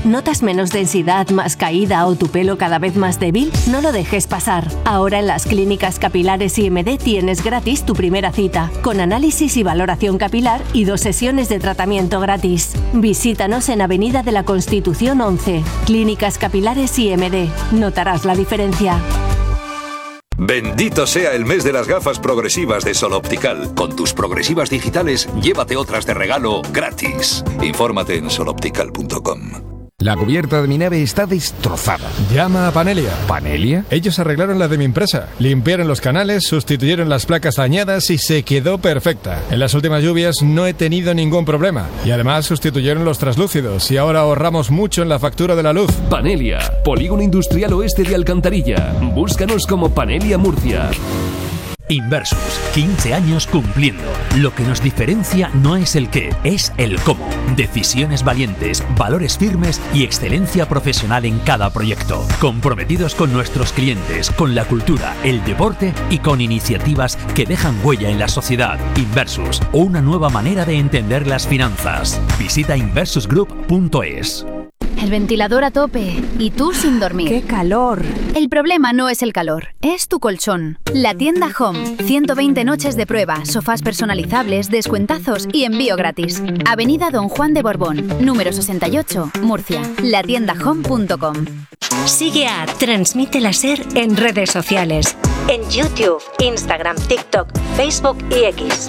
¿Notas menos densidad, más caída o tu pelo cada vez más débil? No lo dejes pasar. Ahora en las clínicas capilares IMD tienes gratis tu primera cita, con análisis y valoración capilar y 2 sesiones de tratamiento gratis. Visítanos en Avenida de la Constitución 11. Clínicas Capilares IMD. Notarás la diferencia. Bendito sea el mes de las gafas progresivas de Sol Optical. Con tus progresivas digitales, llévate otras de regalo gratis. Infórmate en soloptical.com. La cubierta de mi nave está destrozada. Llama a Panelia. ¿Panelia? Ellos arreglaron la de mi empresa. Limpiaron los canales, sustituyeron las placas dañadas y se quedó perfecta. En las últimas lluvias no he tenido ningún problema. Y además sustituyeron los traslúcidos y ahora ahorramos mucho en la factura de la luz. Panelia, Polígono Industrial Oeste de Alcantarilla. Búscanos como Panelia Murcia. Inversus, 15 años cumpliendo. Lo que nos diferencia no es el qué, es el cómo. Decisiones valientes, valores firmes y excelencia profesional en cada proyecto. Comprometidos con nuestros clientes, con la cultura, el deporte y con iniciativas que dejan huella en la sociedad. Inversus, una nueva manera de entender las finanzas. Visita inversusgroup.es. El ventilador a tope y tú sin dormir. ¡Qué calor! El problema no es el calor, es tu colchón. La tienda Home. 120 noches de prueba, sofás personalizables, descuentazos y envío gratis. Avenida Don Juan de Borbón, número 68, Murcia. latiendahome.com. Sigue a Transmite la SER en redes sociales. En YouTube, Instagram, TikTok, Facebook y X.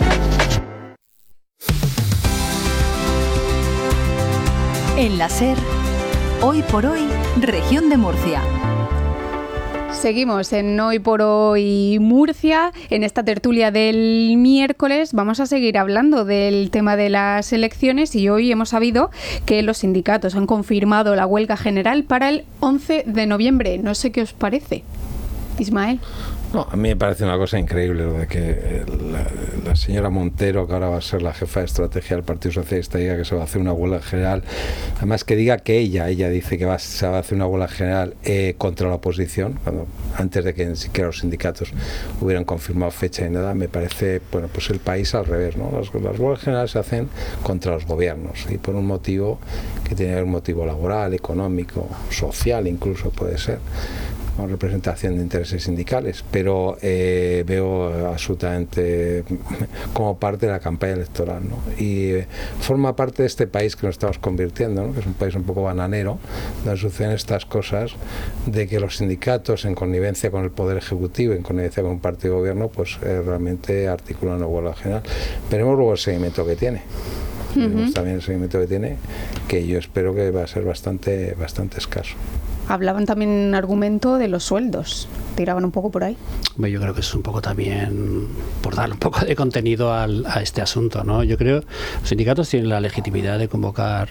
En la SER, hoy por hoy, región de Murcia. Seguimos en Hoy por Hoy Murcia. En esta tertulia del miércoles vamos a seguir hablando del tema de las elecciones y hoy hemos sabido que los sindicatos han confirmado la huelga general para el 11 de noviembre. No sé qué os parece, Ismael. No, a mí me parece una cosa increíble lo de que la señora Montero, que ahora va a ser la jefa de estrategia del Partido Socialista, diga que se va a hacer una huelga general. Además que diga que ella dice que se va a hacer una huelga general contra la oposición, cuando antes de que ni siquiera los sindicatos hubieran confirmado fecha y nada. Me parece, bueno, pues el país al revés, ¿no? Las huelgas generales se hacen contra los gobiernos y por un motivo que tiene un motivo laboral, económico, social incluso puede ser, con representación de intereses sindicales, pero veo absolutamente como parte de la campaña electoral, ¿no? Y forma parte de este país que nos estamos convirtiendo, ¿no? Que es un país un poco bananero, donde suceden estas cosas de que los sindicatos, en connivencia con el Poder Ejecutivo, en connivencia con un partido de gobierno, pues realmente articulan una huelga general. Veremos luego el seguimiento que tiene. También el seguimiento que tiene, que yo espero que va a ser bastante escaso. Hablaban también en argumento de los sueldos, tiraban un poco por ahí. Yo creo que es un poco también por dar un poco de contenido a este asunto, ¿no? Yo creo que los sindicatos tienen la legitimidad de convocar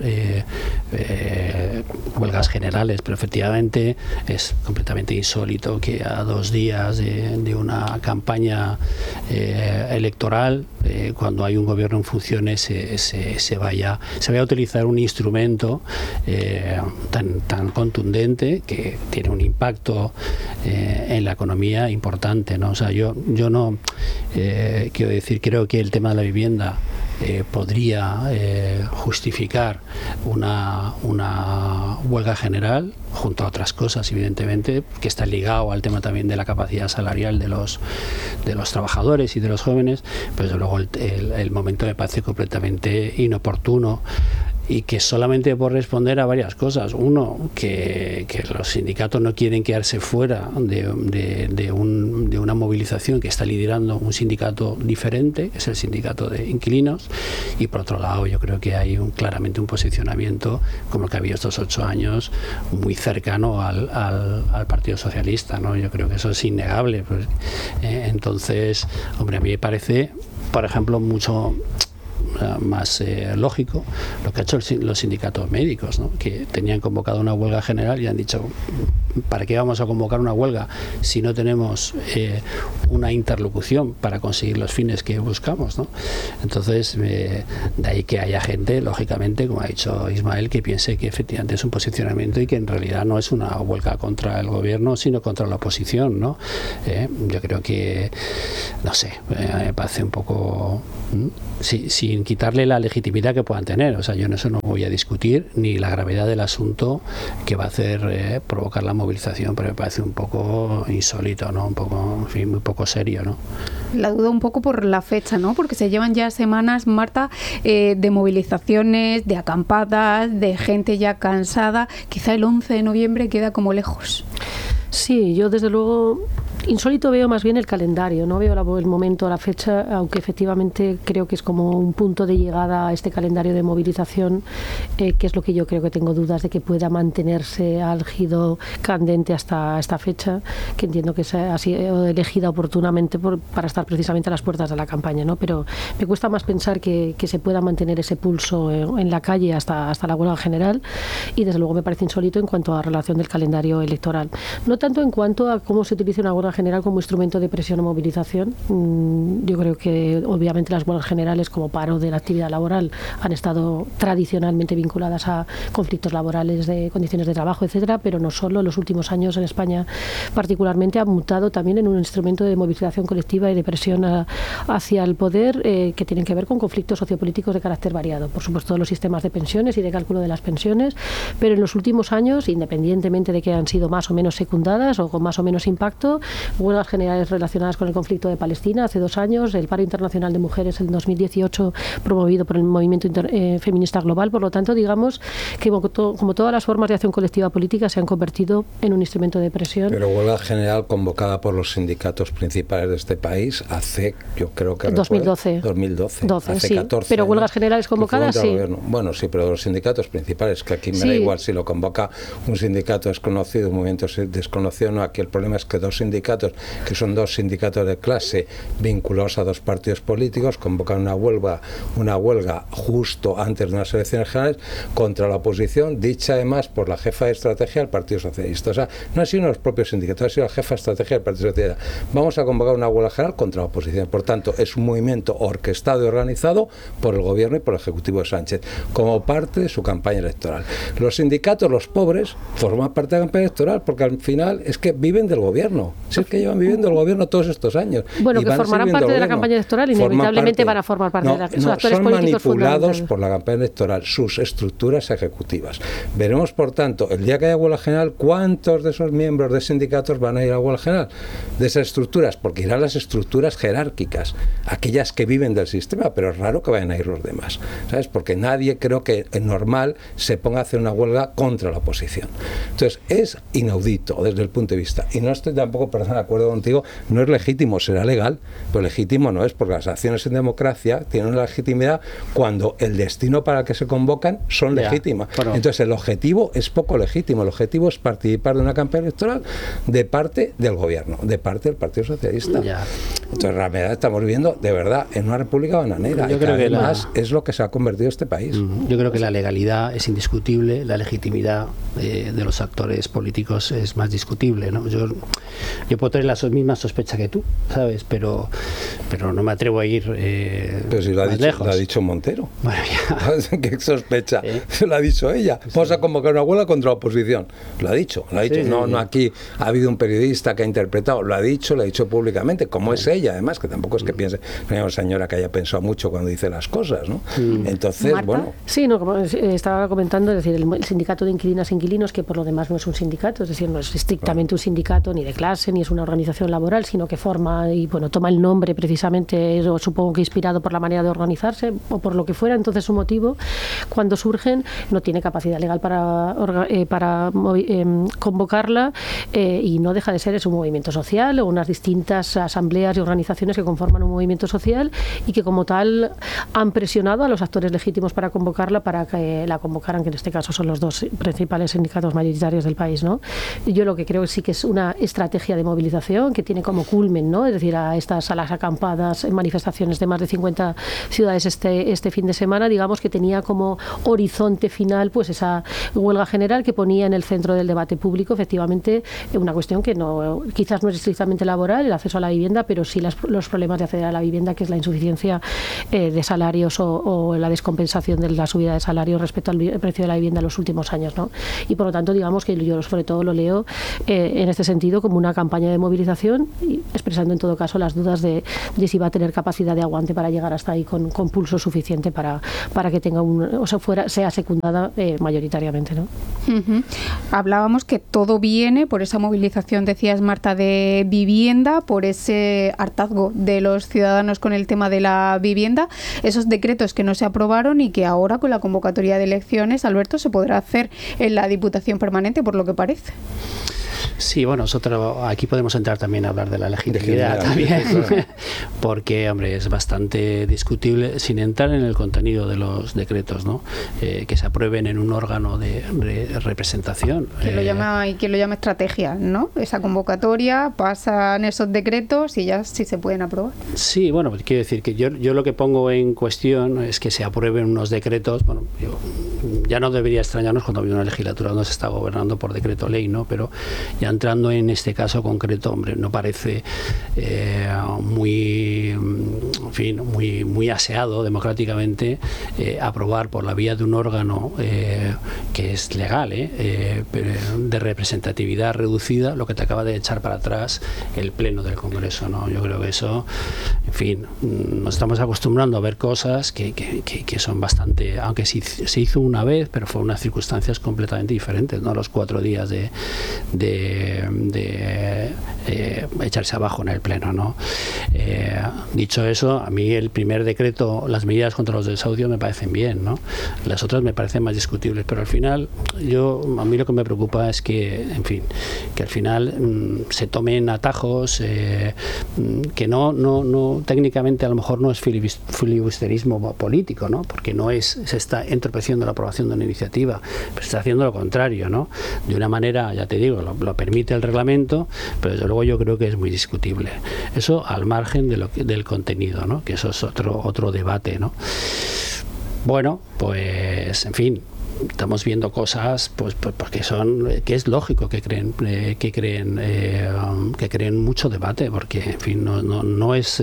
huelgas generales, pero efectivamente es completamente insólito que a 2 días de una campaña electoral, cuando hay un gobierno en funciones, se vaya a utilizar un instrumento tan contundente que tiene un impacto en la economía importante, ¿no? O sea, yo no quiero decir, creo que el tema de la vivienda podría justificar una huelga general, junto a otras cosas, evidentemente, que está ligado al tema también de la capacidad salarial de los trabajadores y de los jóvenes, pero desde luego el momento me parece completamente inoportuno. Y que solamente por responder a varias cosas. Uno, que los sindicatos no quieren quedarse fuera de una movilización que está liderando un sindicato diferente, que es el sindicato de inquilinos, y por otro lado yo creo que hay claramente un posicionamiento, como el que ha habido estos 8 años, muy cercano al Partido Socialista, ¿no? Yo creo que eso es innegable. Pues, entonces, hombre, a mí me parece, por ejemplo, mucho más lógico lo que ha hecho los sindicatos médicos, ¿no? Que tenían convocado una huelga general y han dicho ¿para qué vamos a convocar una huelga si no tenemos una interlocución para conseguir los fines que buscamos, ¿no? Entonces, de ahí que haya gente, lógicamente, como ha dicho Ismael, que piense que efectivamente es un posicionamiento y que en realidad no es una huelga contra el gobierno, sino contra la oposición, ¿no? Yo creo que, no sé, me parece un poco... sin quitarle la legitimidad que puedan tener. O sea, yo en eso no voy a discutir ni la gravedad del asunto que va a hacer provocar la movilización, pero me parece un poco insólito, ¿no? Un poco, en fin, muy poco serio, ¿no? La duda un poco por la fecha, ¿no? Porque se llevan ya semanas, Marta, de movilizaciones, de acampadas, de gente ya cansada. Quizá el 11 de noviembre queda como lejos. Sí, yo desde luego insólito veo más bien el calendario, no veo el momento, la fecha, aunque efectivamente creo que es como un punto de llegada a este calendario de movilización, que es lo que yo creo que tengo dudas de que pueda mantenerse álgido, candente hasta esta fecha, que entiendo que ha sido elegida oportunamente para estar precisamente a las puertas de la campaña, ¿no? Pero me cuesta más pensar que se pueda mantener ese pulso en la calle hasta la huelga general, y desde luego me parece insólito en cuanto a relación del calendario electoral. No tanto en cuanto a cómo se utiliza una huelga general como instrumento de presión o movilización. Yo creo que obviamente las huelgas generales como paro de la actividad laboral han estado tradicionalmente vinculadas a conflictos laborales, de condiciones de trabajo, etcétera, pero no solo. En los últimos años en España particularmente ha mutado también en un instrumento de movilización colectiva y de presión hacia el poder, que tienen que ver con conflictos sociopolíticos de carácter variado. Por supuesto, los sistemas de pensiones y de cálculo de las pensiones, pero en los últimos años, independientemente de que han sido más o menos secundadas o con más o menos impacto, huelgas generales relacionadas con el conflicto de Palestina hace 2 años, el paro internacional de mujeres en 2018 promovido por el movimiento feminista global. Por lo tanto, digamos que como todas las formas de acción colectiva política se han convertido en un instrumento de presión. Pero huelga general convocada por los sindicatos principales de este país hace, yo creo que 2012. 2012, hace sí, 14 pero años, huelgas generales convocadas, sí. Bueno, sí, pero los sindicatos principales, que aquí me da igual si lo convoca un sindicato desconocido, un movimiento desconocido, no, aquí el problema es que 2 sindicatos, que son 2 sindicatos de clase vinculados a 2 partidos políticos, convocan una huelga justo antes de unas elecciones generales contra la oposición, dicha además por la jefa de estrategia del Partido Socialista. O sea, no ha sido los propios sindicatos, ha sido la jefa de estrategia del Partido Socialista. Vamos a convocar una huelga general contra la oposición. Por tanto, es un movimiento orquestado y organizado por el gobierno y por el Ejecutivo de Sánchez, como parte de su campaña electoral. Los sindicatos, los pobres, forman parte de la campaña electoral, porque al final es que viven del gobierno. Si es que llevan viviendo el gobierno todos estos años. Bueno, que formarán parte de la campaña electoral, inevitablemente van a formar parte de la campaña. Son manipulados por la campaña electoral, sus estructuras ejecutivas. Veremos, por tanto, el día que haya huelga general, cuántos de esos miembros de sindicatos van a ir a huelga general de esas estructuras, porque irán las estructuras jerárquicas, aquellas que viven del sistema, pero es raro que vayan a ir los demás, ¿sabes? Porque nadie, creo que es normal, se ponga a hacer una huelga contra la oposición. Entonces, es inaudito desde el punto de vista, y no estoy tampoco, de acuerdo contigo, no es legítimo, será legal, pero legítimo no es, porque las acciones en democracia tienen una legitimidad cuando el destino para el que se convocan son legítimas. Bueno. Entonces el objetivo es poco legítimo, el objetivo es participar de una campaña electoral de parte del gobierno, de parte del Partido Socialista. Entonces en realidad estamos viviendo de verdad en una república bananera, yo creo que además es lo que se ha convertido este país. Yo creo que la legalidad es indiscutible, la legitimidad de los actores políticos es más discutible, ¿no? Yo puedo tener la misma sospecha que tú, ¿sabes? Pero no me atrevo a ir pero si lo ha más dicho, lejos. Lo ha dicho Montero. Bueno, ya. ¿Qué sospecha? Lo ha dicho ella. Vamos a convocar una huelga contra la oposición. Lo ha dicho. Sí, no aquí ha habido un periodista que ha interpretado. Lo ha dicho públicamente, como es ella, además, que tampoco es que piense, no es una señora que haya pensado mucho cuando dice las cosas, ¿no? Entonces, ¿Marta? Bueno. Sí, no, como estaba comentando, es decir, el sindicato de inquilinas e inquilinos, que por lo demás no es un sindicato, es decir, no es estrictamente un sindicato ni de clase, ni es una organización laboral, sino que forma y toma el nombre precisamente, supongo que inspirado por la manera de organizarse o por lo que fuera. Entonces su motivo, cuando surgen, no tiene capacidad legal para convocarla, y no deja de ser un movimiento social o unas distintas asambleas y organizaciones que conforman un movimiento social y que como tal han presionado a los actores legítimos para convocarla, para que la convocaran, que en este caso son los dos principales sindicatos mayoritarios del país, ¿no? Yo lo que creo que sí que es una estrategia de movilización que tiene como culmen, ¿no? Es decir, a las acampadas, manifestaciones de más de 50 ciudades este fin de semana, digamos que tenía como horizonte final pues esa huelga general que ponía en el centro del debate público efectivamente una cuestión que quizás no es estrictamente laboral, el acceso a la vivienda, pero sí los problemas de acceder a la vivienda, que es la insuficiencia de salarios o la descompensación de la subida de salarios respecto al precio de la vivienda en los últimos años, ¿no? Y por lo tanto, digamos que yo sobre todo lo leo en este sentido como una campaña de movilización, expresando en todo caso las dudas de si va a tener capacidad de aguante para llegar hasta ahí con pulso suficiente para que tenga sea secundada mayoritariamente, ¿no? Hablábamos que todo viene por esa movilización, decías Marta, de vivienda, por ese hartazgo de los ciudadanos con el tema de la vivienda, esos decretos que no se aprobaron y que ahora con la convocatoria de elecciones, Alberto, se podrá hacer en la Diputación Permanente, por lo que parece. Sí, bueno, nosotros aquí podemos entrar también a hablar de la legitimidad también, porque, hombre, es bastante discutible, sin entrar en el contenido de los decretos, ¿no? Que se aprueben en un órgano de representación. Quien lo llama estrategia, ¿no? Esa convocatoria, pasan esos decretos y ya sí se pueden aprobar. Sí, bueno, pues quiero decir que yo lo que pongo en cuestión es que se aprueben unos decretos. Bueno, ya no debería extrañarnos cuando había una legislatura donde se está gobernando por decreto ley, ¿no? Pero ya entrando en este caso concreto, hombre, no parece muy aseado democráticamente aprobar por la vía de un órgano que es legal, de representatividad reducida, lo que te acaba de echar para atrás el Pleno del Congreso, ¿no? Yo creo que eso, en fin, nos estamos acostumbrando a ver cosas que son bastante, aunque se hizo una vez, pero fueron unas circunstancias completamente diferentes, ¿no? Los 4 días de echarse abajo en el Pleno, ¿no? Dicho eso, a mí el primer decreto, las medidas contra los desahucios me parecen bien, ¿no? Las otras me parecen más discutibles, pero al final a mí lo que me preocupa es que, en fin, que al final se tomen atajos que no técnicamente a lo mejor no es filibusterismo político, ¿no? Porque se está entorpeciendo la aprobación de una iniciativa, pero se está haciendo lo contrario, ¿no? De una manera, ya te digo, lo permite el reglamento, pero desde luego yo creo que es muy discutible. Eso al margen del contenido, ¿no? Que eso es otro debate, ¿no? Bueno, pues en fin, estamos viendo cosas pues que es lógico que creen mucho debate, porque en fin no es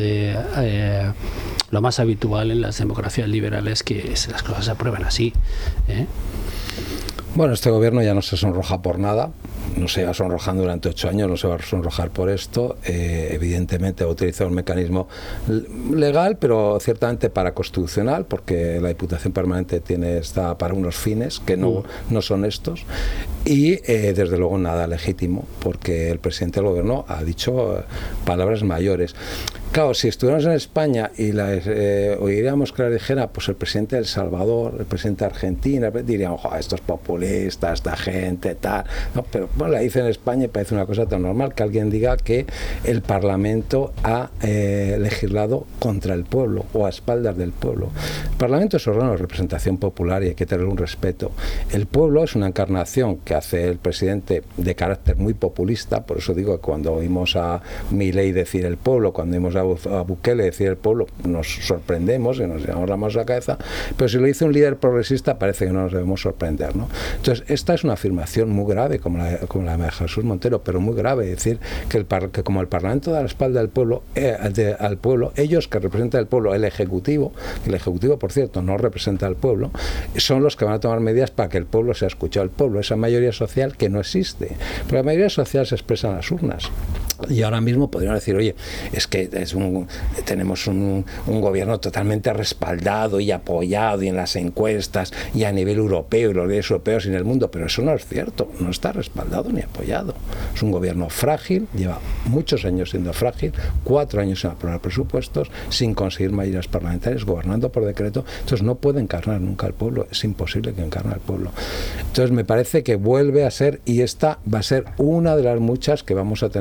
lo más habitual en las democracias liberales que las cosas se aprueban así, ¿eh? Bueno, este gobierno ya no se sonroja por nada, no se va sonrojando durante 8 años, no se va a sonrojar por esto. Evidentemente va a utilizar un mecanismo legal, pero ciertamente paraconstitucional, porque la Diputación Permanente está para unos fines que no son estos, y desde luego nada legítimo, porque el presidente del gobierno ha dicho palabras mayores. Claro, si estuviéramos en España y oiríamos que la dijera pues el presidente de El Salvador, el presidente de Argentina, diríamos, estos populistas, esta gente, tal. No, pero bueno, la dice en España y parece una cosa tan normal que alguien diga que el Parlamento ha legislado contra el pueblo o a espaldas del pueblo. El Parlamento es órgano de representación popular y hay que tener un respeto. El pueblo es una encarnación que hace el presidente de carácter muy populista, por eso digo que cuando oímos a Milei decir el pueblo, cuando oímos a Bukele decir el pueblo, nos sorprendemos y nos llevamos la mano a la cabeza, pero si lo dice un líder progresista parece que no nos debemos sorprender, ¿no? Entonces esta es una afirmación muy grave como la de Jesús Montero, pero muy grave, decir que como el Parlamento da la espalda al pueblo, ellos que representan al pueblo, el Ejecutivo por cierto no representa al pueblo, son los que van a tomar medidas para que el pueblo sea escuchado. El pueblo, esa mayoría social que no existe, pero la mayoría social se expresa en las urnas. Y ahora mismo podrían decir, oye, es que tenemos un gobierno totalmente respaldado y apoyado y en las encuestas y a nivel europeo y los líderes europeos y en el mundo, pero eso no es cierto, no está respaldado ni apoyado. Es un gobierno frágil, lleva muchos años siendo frágil, 4 años sin aprobar presupuestos, sin conseguir mayorías parlamentarias, gobernando por decreto, entonces no puede encarnar nunca al pueblo, es imposible que encarne al pueblo. Entonces me parece que vuelve a ser, y esta va a ser una de las muchas que vamos a tener a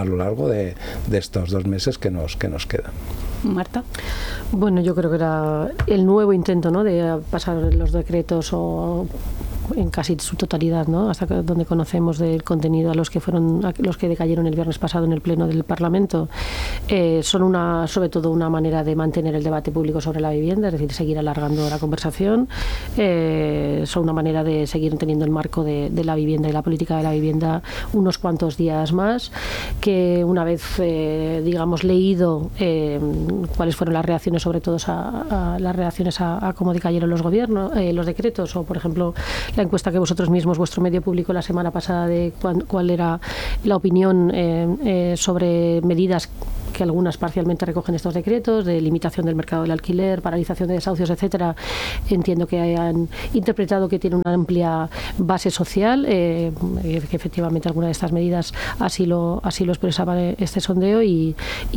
lo largo de estos 2 meses que nos quedan. Marta. Bueno, yo creo que era el nuevo intento, ¿no?, de pasar los decretos o en casi su totalidad, ¿no?, hasta donde conocemos del contenido a los que decayeron el viernes pasado en el pleno del Parlamento, son sobre todo una manera de mantener el debate público sobre la vivienda, es decir, seguir alargando la conversación, son una manera de seguir teniendo el marco de la vivienda y la política de la vivienda unos cuantos días más, que una vez digamos leído cuáles fueron las reacciones, sobre todo las reacciones a cómo decayeron los gobiernos, los decretos, o por ejemplo la encuesta que vosotros mismos, vuestro medio público, la semana pasada de cuál era la opinión sobre medidas que algunas parcialmente recogen estos decretos, de limitación del mercado del alquiler, paralización de desahucios, etcétera. Entiendo que hayan interpretado que tiene una amplia base social, que efectivamente alguna de estas medidas así lo expresaba este sondeo, y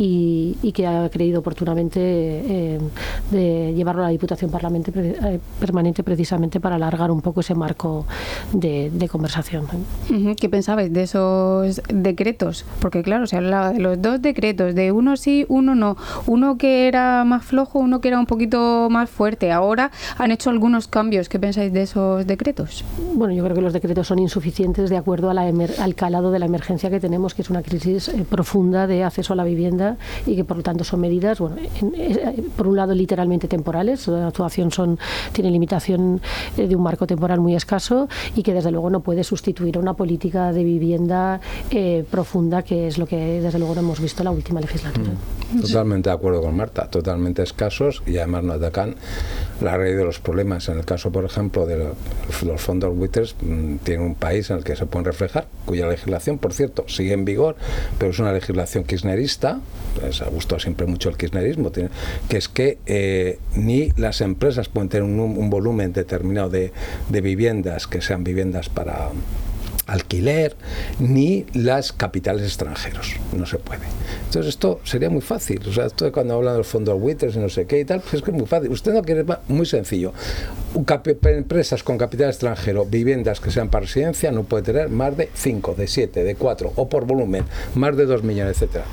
que ha creído oportunamente de llevarlo a la Diputación Permanente precisamente para alargar un poco ese marco de conversación. ¿Qué pensabais de esos decretos? Porque claro, se hablaba de los 2 decretos, de uno sí, uno no, uno que era más flojo, uno que era un poquito más fuerte. Ahora han hecho algunos cambios. ¿Qué pensáis de esos decretos? Bueno, yo creo que los decretos son insuficientes de acuerdo al calado de la emergencia que tenemos, que es una crisis profunda de acceso a la vivienda, y que por lo tanto son medidas, bueno, por un lado literalmente temporales. La actuación tiene limitación de un marco temporal muy escaso, y que desde luego no puede sustituir a una política de vivienda profunda, que es lo que desde luego no hemos visto en la última legislatura. Totalmente de acuerdo con Marta, totalmente escasos, y además no atacan la raíz de los problemas. En el caso, por ejemplo, de los fondos buitres, tiene un país en el que se pueden reflejar, cuya legislación, por cierto, sigue en vigor, pero es una legislación kirchnerista. Les ha gustado siempre mucho el kirchnerismo, que es que ni las empresas pueden tener un volumen determinado de viviendas que sean viviendas para alquiler, ni las capitales extranjeros. No se puede. Entonces esto sería muy fácil. O sea, esto de cuando hablan de los fondos buitres y no sé qué y tal, pues es que es muy fácil. Usted no quiere, muy sencillo. Empresas con capital extranjero, viviendas que sean para residencia, no puede tener más de 5, de 7, de 4, o por volumen, más de 2 millones, etcétera.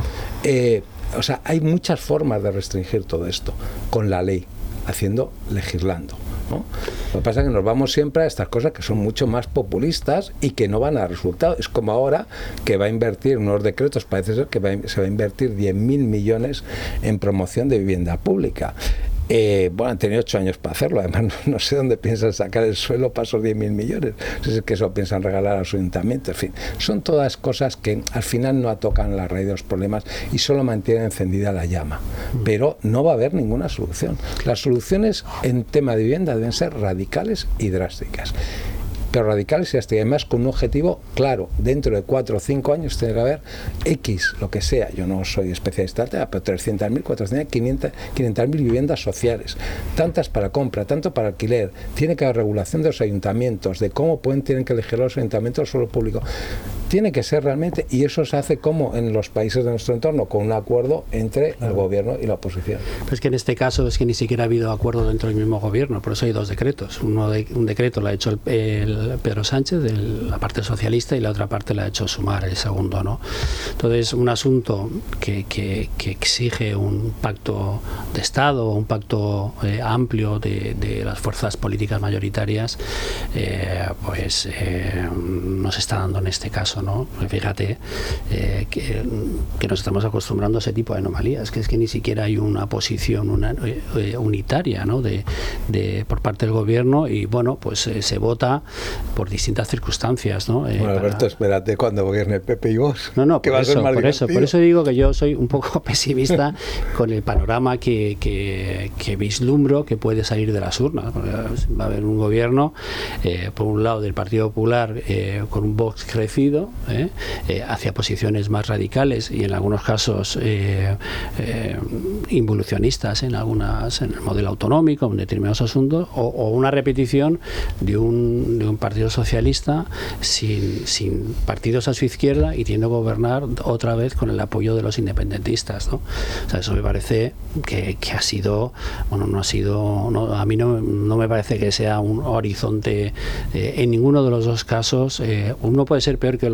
O sea, hay muchas formas de restringir todo esto con la ley, legislando, ¿no? Lo que pasa es que nos vamos siempre a estas cosas que son mucho más populistas y que no van a dar resultados. Es como ahora que va a invertir unos decretos, parece ser que se va a invertir 10.000 millones en promoción de vivienda pública. Bueno, han tenido 8 años para hacerlo. Además, no sé dónde piensan sacar el suelo para esos 10.000 millones. Si es que eso piensan regalar a los ayuntamientos. En fin, son todas cosas que al final no tocan la raíz de los problemas y solo mantienen encendida la llama. Pero no va a haber ninguna solución. Las soluciones en tema de vivienda deben ser radicales y drásticas. Pero radicales y además con un objetivo claro. Dentro de 4 o 5 años tiene que haber X, lo que sea. Yo no soy especialista, pero 300.000, 400.000, 500.000 viviendas sociales, tantas para compra, tanto para alquiler. Tiene que haber regulación de los ayuntamientos, de cómo tienen que elegir los ayuntamientos el suelo público. Tiene que ser realmente, y eso se hace como en los países de nuestro entorno, con un acuerdo entre el gobierno y la oposición. Pero es que en este caso es que ni siquiera ha habido acuerdo dentro del mismo gobierno, por eso hay 2 decretos. Un decreto lo ha hecho el Pedro Sánchez, de la parte socialista, y la otra parte la ha hecho Sumar, el segundo, ¿no? Entonces, un asunto que exige un pacto de Estado, un pacto amplio de las fuerzas políticas mayoritarias, no se está dando en este caso, ¿no? Fíjate que nos estamos acostumbrando a ese tipo de anomalías, que es que ni siquiera hay una posición unitaria, ¿no? por parte del gobierno, y bueno, pues se vota por distintas circunstancias, ¿no? Bueno, Alberto, espérate cuando gobierne Pepe y vos. No, por eso digo que yo soy un poco pesimista con el panorama que vislumbro que puede salir de las urnas. Va a haber un gobierno, por un lado, del Partido Popular, con un Vox crecido, hacia posiciones más radicales y en algunos casos involucionistas en el modelo autonómico, en determinados asuntos, o una repetición de un partido socialista sin partidos a su izquierda y tiendo a gobernar otra vez con el apoyo de los independentistas, ¿no? O sea, eso me parece que ha sido, bueno, a mí no me parece que sea un horizonte en ninguno de los dos casos. Uno puede ser peor que el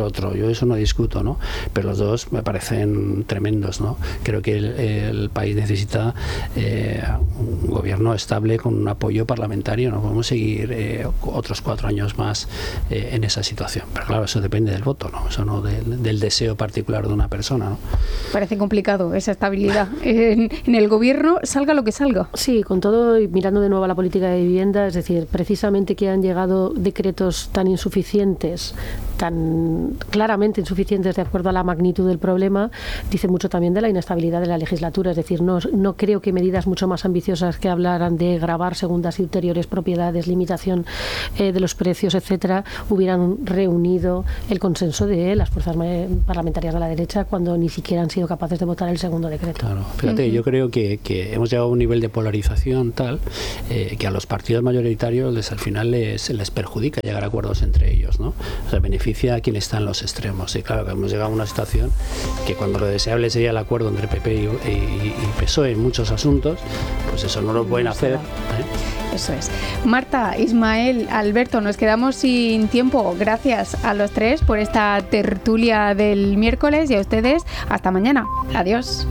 otro. Yo eso no discuto, ¿no? Pero los dos me parecen tremendos, ¿no? Creo que el país necesita un gobierno estable con un apoyo parlamentario. No podemos seguir otros 4 años más en esa situación. Pero claro, eso depende del voto, ¿no? Eso no del deseo particular de una persona, ¿no? Parece complicado esa estabilidad en el gobierno, salga lo que salga. Sí, con todo, y mirando de nuevo a la política de vivienda, es decir, precisamente que han llegado decretos tan insuficientes, tan claramente insuficientes de acuerdo a la magnitud del problema, dice mucho también de la inestabilidad de la legislatura. Es decir, no creo que medidas mucho más ambiciosas que hablaran de gravar segundas y ulteriores propiedades, limitación de los precios, etcétera, hubieran reunido el consenso de las fuerzas parlamentarias de la derecha cuando ni siquiera han sido capaces de votar el segundo decreto. Claro, fíjate, yo creo que hemos llegado a un nivel de polarización tal que a los partidos mayoritarios al final les perjudica llegar a acuerdos entre ellos, ¿no? O sea, beneficia a quien está en los extremos. Y claro, que hemos llegado a una situación que cuando lo deseable sería el acuerdo entre PP y PSOE en muchos asuntos, pues eso no lo pueden hacer. Eso es. Marta, Ismael, Alberto, nos quedamos sin tiempo. Gracias a los tres por esta tertulia del miércoles y a ustedes hasta mañana. Adiós.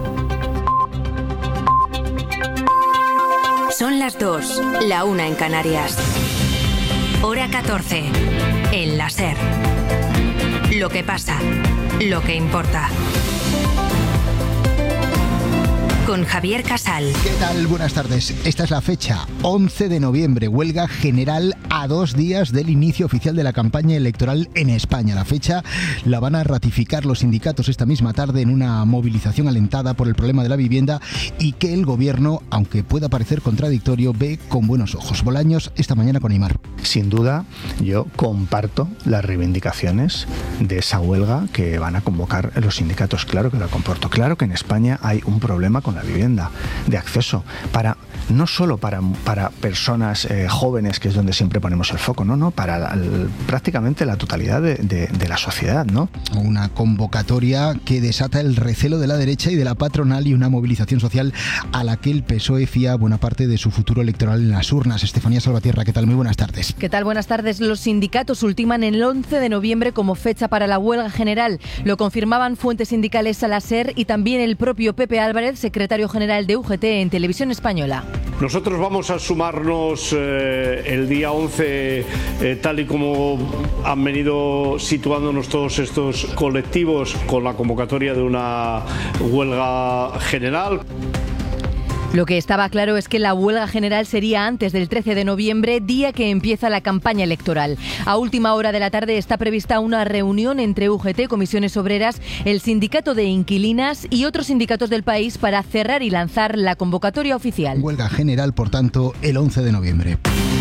Son las 2, la 1 en Canarias. Hora 14, en la SER. Lo que pasa, lo que importa. Con Javier Casal. ¿Qué tal? Buenas tardes. Esta es la fecha, 11 de noviembre, huelga general a 2 días del inicio oficial de la campaña electoral en España. La fecha la van a ratificar los sindicatos esta misma tarde en una movilización alentada por el problema de la vivienda y que el gobierno, aunque pueda parecer contradictorio, ve con buenos ojos. Bolaños, esta mañana con Aimar. Sin duda, yo comparto las reivindicaciones de esa huelga que van a convocar los sindicatos. Claro que lo comporto. Claro que en España hay un problema con la vivienda, de acceso, no solo para personas jóvenes, que es donde siempre ponemos el foco, no, para prácticamente la totalidad de la sociedad, ¿no? Una convocatoria que desata el recelo de la derecha y de la patronal y una movilización social a la que el PSOE fía buena parte de su futuro electoral en las urnas. Estefanía Salvatierra, ¿qué tal? Muy buenas tardes. ¿Qué tal? Buenas tardes. Los sindicatos ultiman el 11 de noviembre como fecha para la huelga general. Lo confirmaban fuentes sindicales a la SER y también el propio Pepe Álvarez, secretario general de UGT en Televisión Española. Nosotros vamos a sumarnos el día 11, tal y como han venido situándonos todos estos colectivos con la convocatoria de una huelga general. Lo que estaba claro es que la huelga general sería antes del 13 de noviembre, día que empieza la campaña electoral. A última hora de la tarde está prevista una reunión entre UGT, Comisiones Obreras, el Sindicato de Inquilinas y otros sindicatos del país para cerrar y lanzar la convocatoria oficial. Huelga general, por tanto, el 11 de noviembre.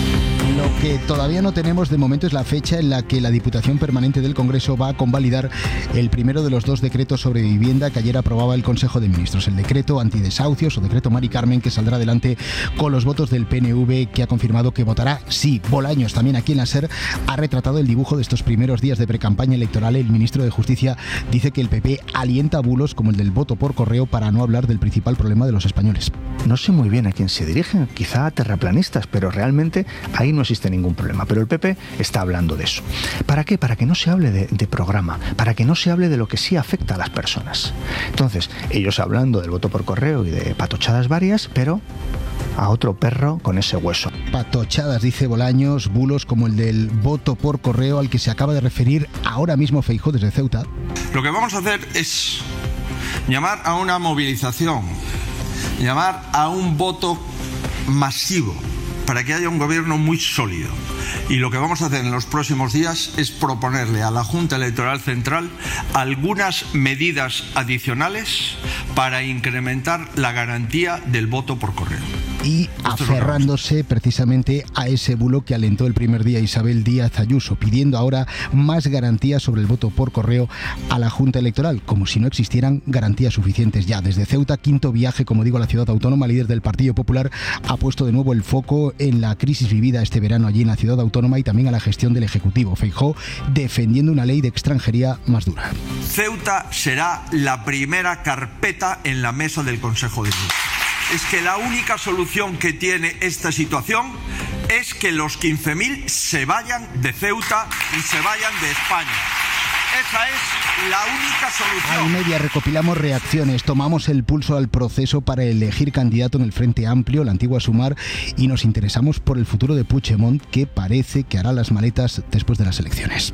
Lo que todavía no tenemos de momento es la fecha en la que la Diputación Permanente del Congreso va a convalidar el primero de los 2 decretos sobre vivienda que ayer aprobaba el Consejo de Ministros. El decreto antidesahucios o decreto Mari Carmen, que saldrá adelante con los votos del PNV, que ha confirmado que votará sí. Bolaños, también aquí en la SER, ha retratado el dibujo de estos primeros días de precampaña electoral. El ministro de Justicia dice que el PP alienta bulos como el del voto por correo, para no hablar del principal problema de los españoles. No sé muy bien a quién se dirigen, quizá a terraplanistas, pero realmente ahí no existe ningún problema. Pero el PP está hablando de eso. ¿Para qué? Para que no se hable de programa, para que no se hable de lo que sí afecta a las personas. Entonces, ellos hablando del voto por correo y de patochadas varias, pero a otro perro con ese hueso. Patochadas, dice Bolaños, bulos como el del voto por correo al que se acaba de referir ahora mismo Feijóo desde Ceuta. Lo que vamos a hacer es llamar a una movilización, llamar a un voto masivo para que haya un gobierno muy sólido. Y lo que vamos a hacer en los próximos días es proponerle a la Junta Electoral Central algunas medidas adicionales para incrementar la garantía del voto por correo. Y aferrándose precisamente a ese bulo que alentó el primer día Isabel Díaz Ayuso, pidiendo ahora más garantías sobre el voto por correo a la Junta Electoral, como si no existieran garantías suficientes ya. Desde Ceuta, quinto viaje, como digo, a la ciudad autónoma, líder del Partido Popular ha puesto de nuevo el foco en la crisis vivida este verano allí en la ciudad autónoma y también a la gestión del Ejecutivo. Feijóo defendiendo una ley de extranjería más dura. Ceuta será la primera carpeta en la mesa del Consejo de Ministros. Es que la única solución que tiene esta situación es que los 15.000 se vayan de Ceuta y se vayan de España. Esa es la única solución. Al Media recopilamos reacciones, tomamos el pulso al proceso para elegir candidato en el Frente Amplio, la antigua Sumar, y nos interesamos por el futuro de Puigdemont, que parece que hará las maletas después de las elecciones.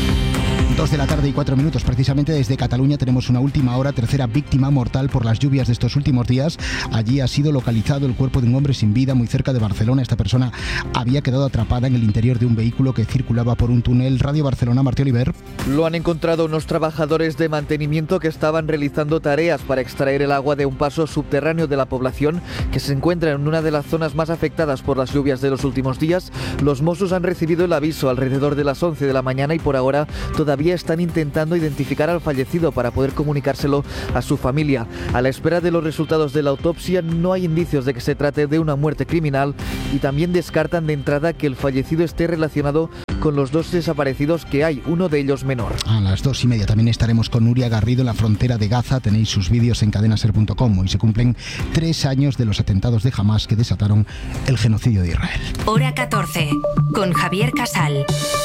2:04 p.m, precisamente desde Cataluña tenemos una última hora, tercera víctima mortal por las lluvias de estos últimos días. Allí ha sido localizado el cuerpo de un hombre sin vida muy cerca de Barcelona. Esta persona había quedado atrapada en el interior de un vehículo que circulaba por un túnel. Radio Barcelona, Martí Oliver. Lo han encontrado unos trabajadores de mantenimiento que estaban realizando tareas para extraer el agua de un paso subterráneo de la población que se encuentra en una de las zonas más afectadas por las lluvias de los últimos días. Los Mossos han recibido el aviso alrededor de las 11 de la mañana y por ahora todavía están intentando identificar al fallecido para poder comunicárselo a su familia. A la espera de los resultados de la autopsia no hay indicios de que se trate de una muerte criminal y también descartan de entrada que el fallecido esté relacionado con los dos desaparecidos que hay, uno de ellos menor. A las 2:30 también estaremos con Nuria Garrido en la frontera de Gaza. Tenéis sus vídeos en cadenaser.com. Hoy se cumplen 3 años de los atentados de Hamás que desataron el genocidio de Israel. Hora 14, con Javier Casal.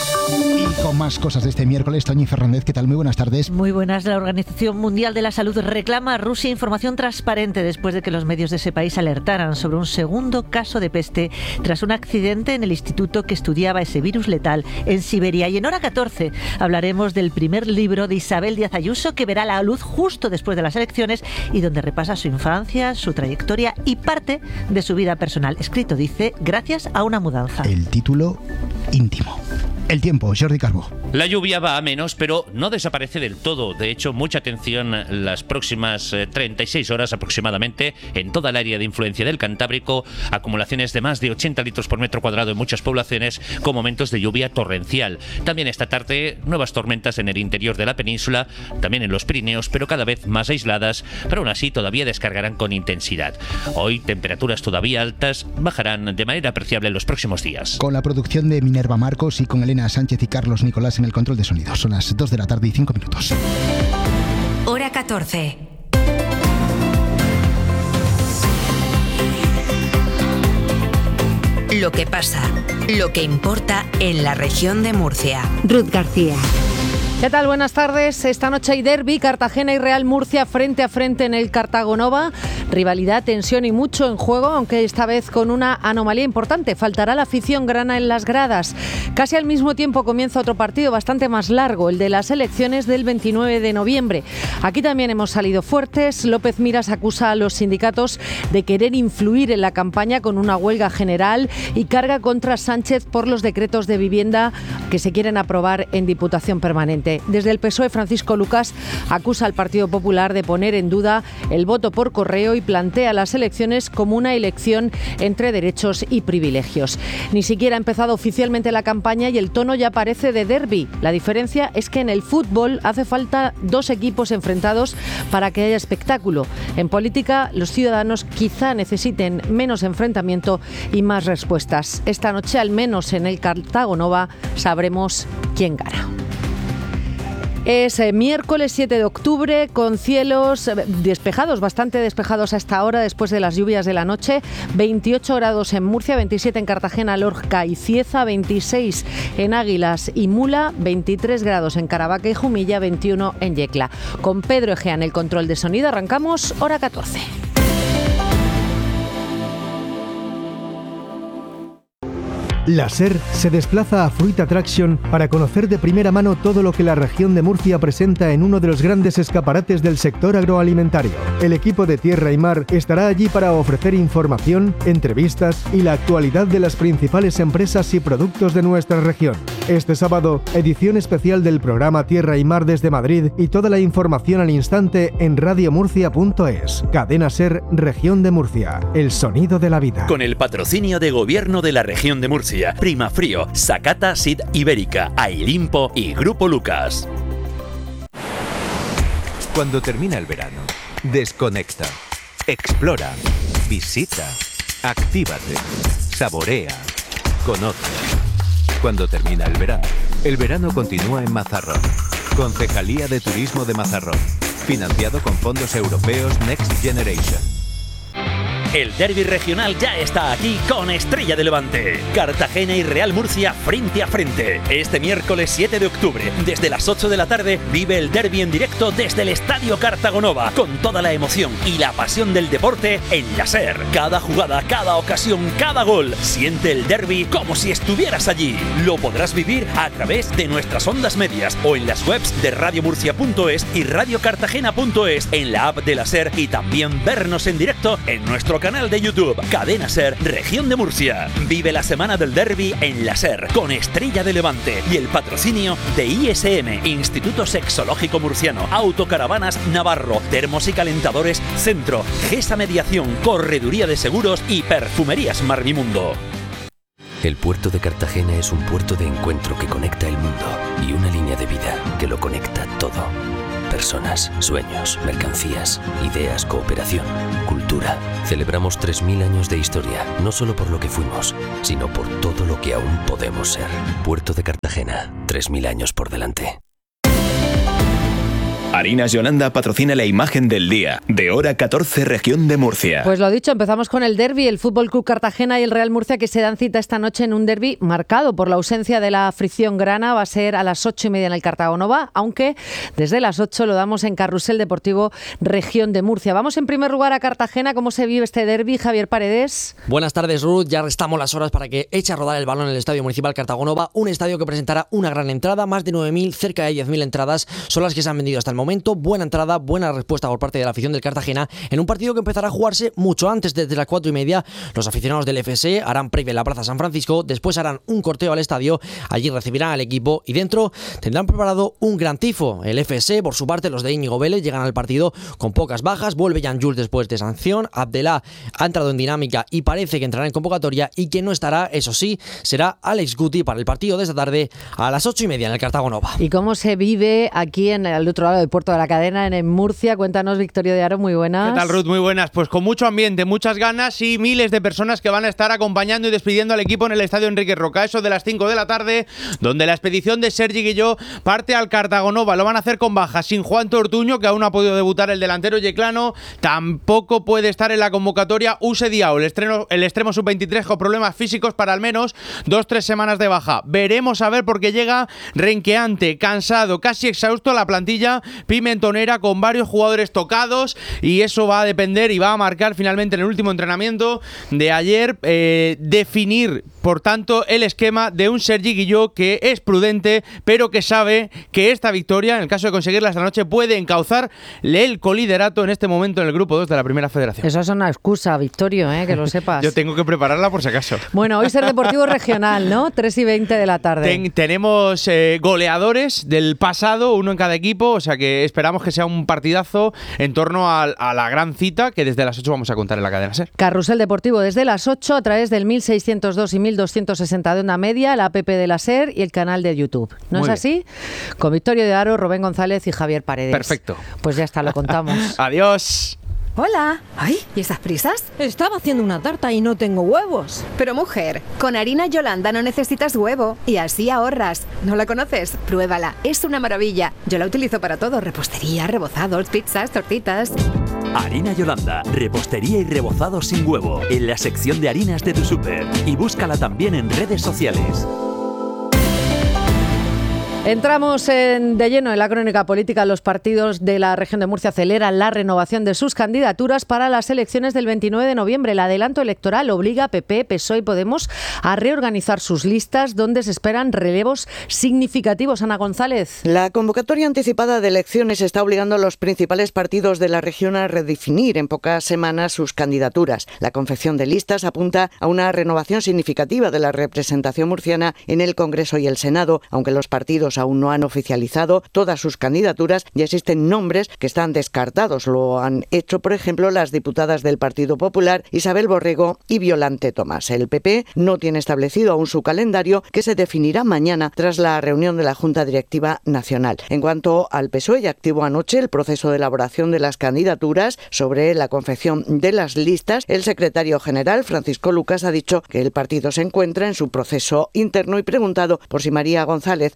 Y con más cosas de este miércoles, Toñi Fernández, ¿qué tal? Muy buenas tardes. Muy buenas. La Organización Mundial de la Salud reclama a Rusia información transparente después de que los medios de ese país alertaran sobre un segundo caso de peste tras un accidente en el instituto que estudiaba ese virus letal en Siberia. Y en Hora 14 hablaremos del primer libro de Isabel Díaz Ayuso, que verá la luz justo después de las elecciones y donde repasa su infancia, su trayectoria y parte de su vida personal. Escrito, dice, gracias a una mudanza. El título, íntimo. El tiempo, Jordi Carbó. La lluvia va a menos, pero no desaparece del todo. De hecho, mucha atención las próximas 36 horas aproximadamente en toda el área de influencia del Cantábrico. Acumulaciones de más de 80 litros por metro cuadrado en muchas poblaciones con momentos de lluvia torrencial. También esta tarde nuevas tormentas en el interior de la península, también en los Pirineos, pero cada vez más aisladas, pero aún así todavía descargarán con intensidad. Hoy temperaturas todavía altas bajarán de manera apreciable en los próximos días. Con la producción de Minerva Marcos y con Elena Sánchez y Carlos Nicolás en el control de sonido. Son las 2:05 p.m. Hora 14. Lo que pasa, lo que importa en la región de Murcia. Ruth García. ¿Qué tal? Buenas tardes. Esta noche hay derbi, Cartagena y Real Murcia frente a frente en el Cartagonova. Rivalidad, tensión y mucho en juego, aunque esta vez con una anomalía importante. Faltará la afición grana en las gradas. Casi al mismo tiempo comienza otro partido bastante más largo, el de las elecciones del 29 de noviembre. Aquí también hemos salido fuertes. López Miras acusa a los sindicatos de querer influir en la campaña con una huelga general y carga contra Sánchez por los decretos de vivienda que se quieren aprobar en Diputación Permanente. Desde el PSOE, Francisco Lucas acusa al Partido Popular de poner en duda el voto por correo y plantea las elecciones como una elección entre derechos y privilegios. Ni siquiera ha empezado oficialmente la campaña y el tono ya parece de derbi. La diferencia es que en el fútbol hace falta 2 equipos enfrentados para que haya espectáculo. En política, los ciudadanos quizá necesiten menos enfrentamiento y más respuestas. Esta noche, al menos en el Cartagonova, sabremos quién gana. Es miércoles 7 de octubre con cielos despejados, bastante despejados a esta hora después de las lluvias de la noche. 28 grados en Murcia, 27 en Cartagena, Lorca y Cieza, 26 en Águilas y Mula, 23 grados en Caravaca y Jumilla, 21 en Yecla. Con Pedro Egea en el control de sonido arrancamos Hora 14. La SER se desplaza a Fruit Attraction para conocer de primera mano todo lo que la región de Murcia presenta en uno de los grandes escaparates del sector agroalimentario. El equipo de Tierra y Mar estará allí para ofrecer información, entrevistas y la actualidad de las principales empresas y productos de nuestra región. Este sábado, edición especial del programa Tierra y Mar desde Madrid y toda la información al instante en radiomurcia.es. Cadena SER, Región de Murcia. El sonido de la vida. Con el patrocinio de Gobierno de la Región de Murcia, Primafrío, Sakata Seed Ibérica, Ailimpo y Grupo Lucas. Cuando termina el verano, desconecta, explora, visita, actívate, saborea, conoce. Cuando termina el verano continúa en Mazarrón. Concejalía de Turismo de Mazarrón. Financiado con fondos europeos Next Generation. El derbi regional ya está aquí con Estrella de Levante. Cartagena y Real Murcia frente a frente. Este miércoles 7 de octubre, desde las 8 de la tarde, vive el derbi en directo desde el Estadio Cartagonova, con toda la emoción y la pasión del deporte en la SER. Cada jugada, cada ocasión, cada gol. Siente el derbi como si estuvieras allí. Lo podrás vivir a través de nuestras ondas medias o en las webs de radiomurcia.es y radiocartagena.es, en la app de la SER, y también vernos en directo en nuestro canal de YouTube, Cadena SER Región de Murcia. Vive la semana del derbi en la SER con Estrella de Levante y el patrocinio de ISM, Instituto Sexológico Murciano, Autocaravanas Navarro, Termos y Calentadores Centro, GESA Mediación, Correduría de Seguros y Perfumerías Marmimundo. El puerto de Cartagena es un puerto de encuentro que conecta el mundo y una línea de vida que lo conecta todo. Personas, sueños, mercancías, ideas, cooperación, cultura. Celebramos 3000 años de historia, no solo por lo que fuimos, sino por todo lo que aún podemos ser. Puerto de Cartagena, 3000 años por delante. Harinas Yolanda patrocina la imagen del día, de hora 14, Región de Murcia. Pues lo dicho, empezamos con el derbi, el Fútbol Club Cartagena y el Real Murcia, que se dan cita esta noche en un derbi marcado por la ausencia de la fricción grana. Va a ser a las 8:30 en el Cartagonova, aunque desde las 8 lo damos en Carrusel Deportivo Región de Murcia. Vamos en primer lugar a Cartagena. ¿Cómo se vive este derbi, Javier Paredes? Buenas tardes, Ruth. Ya restamos las horas para que eche a rodar el balón en el Estadio Municipal Cartagonova, un estadio que presentará una gran entrada, más de 9.000, cerca de 10.000 entradas son las que se han vendido hasta el momento. Buena entrada, buena respuesta por parte de la afición del Cartagena en un partido que empezará a jugarse mucho antes, desde las 4:30. Los aficionados del FS harán previa en la Plaza San Francisco, después harán un corteo al estadio, allí recibirán al equipo y dentro tendrán preparado un gran tifo. El FS, por su parte, los de Íñigo Vélez, llegan al partido con pocas bajas, vuelve Jan Jules después de sanción, Abdelá ha entrado en dinámica y parece que entrará en convocatoria, y quien no estará, eso sí, será Alex Guti para el partido de esta tarde a las 8:30 en el Cartagonova. ¿Y cómo se vive aquí en el otro lado del puerto de la cadena, en Murcia? Cuéntanos, Victorio de Aro, muy buenas. ¿Qué tal, Ruth? Muy buenas. Pues con mucho ambiente, muchas ganas y miles de personas que van a estar acompañando y despidiendo al equipo en el Estadio Enrique Roca. Eso de las 5 de la tarde, donde la expedición de Sergi Guilló parte al Cartagonova. Lo van a hacer con bajas, sin Juan Tortuño, que aún no ha podido debutar, el delantero yeclano. Tampoco puede estar en la convocatoria Use Diao, el extremo sub-23, con problemas físicos para al menos 2-3 semanas de baja. Veremos a ver, porque llega renqueante, cansado, casi exhausto la plantilla pimentonera, con varios jugadores tocados, y eso va a depender y va a marcar finalmente en el último entrenamiento de ayer definir, por tanto, el esquema de un Sergi Guilló que es prudente, pero que sabe que esta victoria, en el caso de conseguirla esta noche, puede encauzarle el coliderato en este momento en el grupo 2 de la Primera Federación. Eso es una excusa, Victorio, que lo sepas. Yo tengo que prepararla por si acaso. Bueno, hoy Ser Deportivo Regional, ¿no? 3:20 de la tarde. Tenemos goleadores del pasado, uno en cada equipo, o sea que esperamos que sea un partidazo en torno a la gran cita que desde las 8 vamos a contar en la cadena SER. Carrusel Deportivo desde las 8 a través del 1602 y 1260 de onda media, la app de la SER y el canal de YouTube. ¿No Muy es así? Con Victorio de Aro, Rubén González y Javier Paredes. Perfecto. Pues ya está, lo contamos. Adiós. Hola. Ay, ¿y esas prisas? Estaba haciendo una tarta y no tengo huevos. Pero mujer, con harina Yolanda no necesitas huevo y así ahorras. ¿No la conoces? Pruébala, es una maravilla. Yo la utilizo para todo: repostería, rebozados, pizzas, tortitas. Harina Yolanda, repostería y rebozado sin huevo, en la sección de harinas de tu súper, y búscala también en redes sociales. Entramos de lleno en la crónica política. Los partidos de la región de Murcia aceleran la renovación de sus candidaturas para las elecciones del 29 de noviembre. El adelanto electoral obliga a PP, PSOE y Podemos a reorganizar sus listas, donde se esperan relevos significativos. Ana González. La convocatoria anticipada de elecciones está obligando a los principales partidos de la región a redefinir en pocas semanas sus candidaturas. La confección de listas apunta a una renovación significativa de la representación murciana en el Congreso y el Senado, aunque los partidos aún no han oficializado todas sus candidaturas. Ya existen nombres que están descartados. Lo han hecho, por ejemplo, las diputadas del Partido Popular, Isabel Borrego y Violante Tomás. El PP no tiene establecido aún su calendario, que se definirá mañana tras la reunión de la Junta Directiva Nacional. En cuanto al PSOE, ya activó anoche el proceso de elaboración de las candidaturas. Sobre la confección de las listas, el secretario general, Francisco Lucas, ha dicho que el partido se encuentra en su proceso interno y, preguntado por si María González podría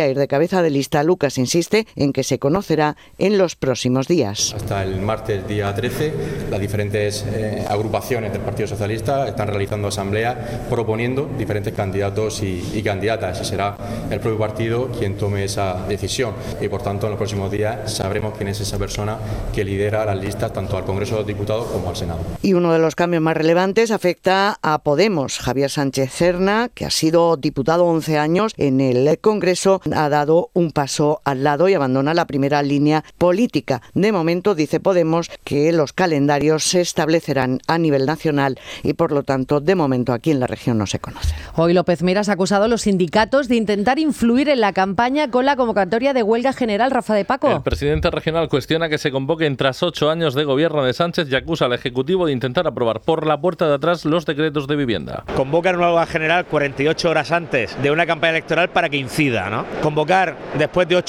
ir de cabeza de lista, Lucas insiste en que se conocerá en los próximos días. Hasta el martes día 13, las diferentes agrupaciones del Partido Socialista están realizando asamblea proponiendo diferentes candidatos y candidatas, y será el propio partido quien tome esa decisión, y por tanto en los próximos días sabremos quién es esa persona que lidera las listas tanto al Congreso de los Diputados como al Senado. Y uno de los cambios más relevantes afecta a Podemos. Javier Sánchez Cerna, que ha sido diputado 11 años en el Congreso, ha dado un paso al lado y abandona la primera línea política. De momento, dice Podemos, que los calendarios se establecerán a nivel nacional y, por lo tanto, de momento aquí en la región no se conoce. Hoy López Miras ha acusado a los sindicatos de intentar influir en la campaña con la convocatoria de huelga general. Rafa de Paco. El presidente regional cuestiona que se convoquen tras 8 años de gobierno de Sánchez y acusa al Ejecutivo de intentar aprobar por la puerta de atrás los decretos de vivienda. Convocar una huelga general 48 horas antes de una campaña electoral para que incida, ¿no? Convocar después de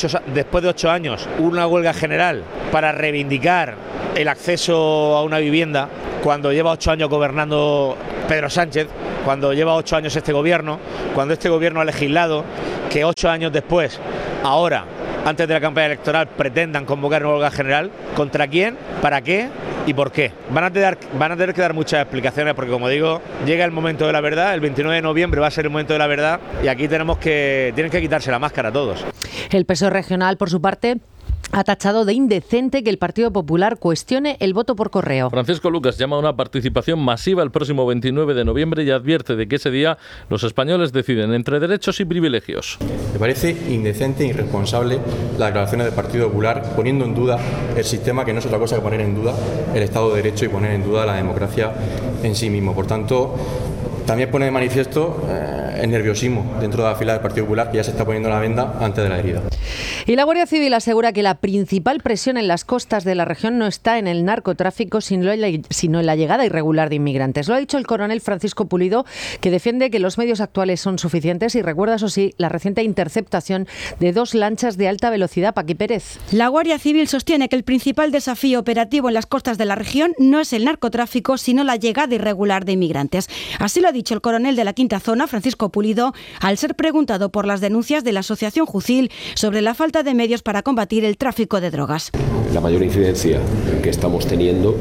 8 años una huelga general para reivindicar el acceso a una vivienda cuando lleva 8 años gobernando Pedro Sánchez, cuando lleva 8 años este gobierno, cuando este gobierno ha legislado que 8 años después, ahora, antes de la campaña electoral, pretendan convocar una huelga general. ¿Contra quién? ¿Para qué? ¿Y por qué? Van a tener que dar muchas explicaciones porque, como digo, llega el momento de la verdad. El 29 de noviembre va a ser el momento de la verdad y aquí tienen que quitarse la máscara todos. El PSOE regional, por su parte, ha tachado de indecente que el Partido Popular cuestione el voto por correo. Francisco Lucas llama a una participación masiva el próximo 29 de noviembre y advierte de que ese día los españoles deciden entre derechos y privilegios. Me parece indecente e irresponsable las declaraciones del Partido Popular poniendo en duda el sistema, que no es otra cosa que poner en duda el Estado de Derecho y poner en duda la democracia en sí mismo. Por tanto, también pone de manifiesto el nerviosismo dentro de la fila del Partido Popular, que ya se está poniendo la venda antes de la herida. Y la Guardia Civil asegura que la principal presión en las costas de la región no está en el narcotráfico, sino en la llegada irregular de inmigrantes. Lo ha dicho el coronel Francisco Pulido, que defiende que los medios actuales son suficientes y recuerda, eso sí, la reciente interceptación de 2 lanchas de alta velocidad. Paqui Pérez. La Guardia Civil sostiene que el principal desafío operativo en las costas de la región no es el narcotráfico, sino la llegada irregular de inmigrantes. Así lo ha dicho el coronel de la Quinta Zona, Francisco Pulido, al ser preguntado por las denuncias de la Asociación Jucil sobre la falta de medios para combatir el tráfico de drogas. La mayor incidencia que estamos teniendo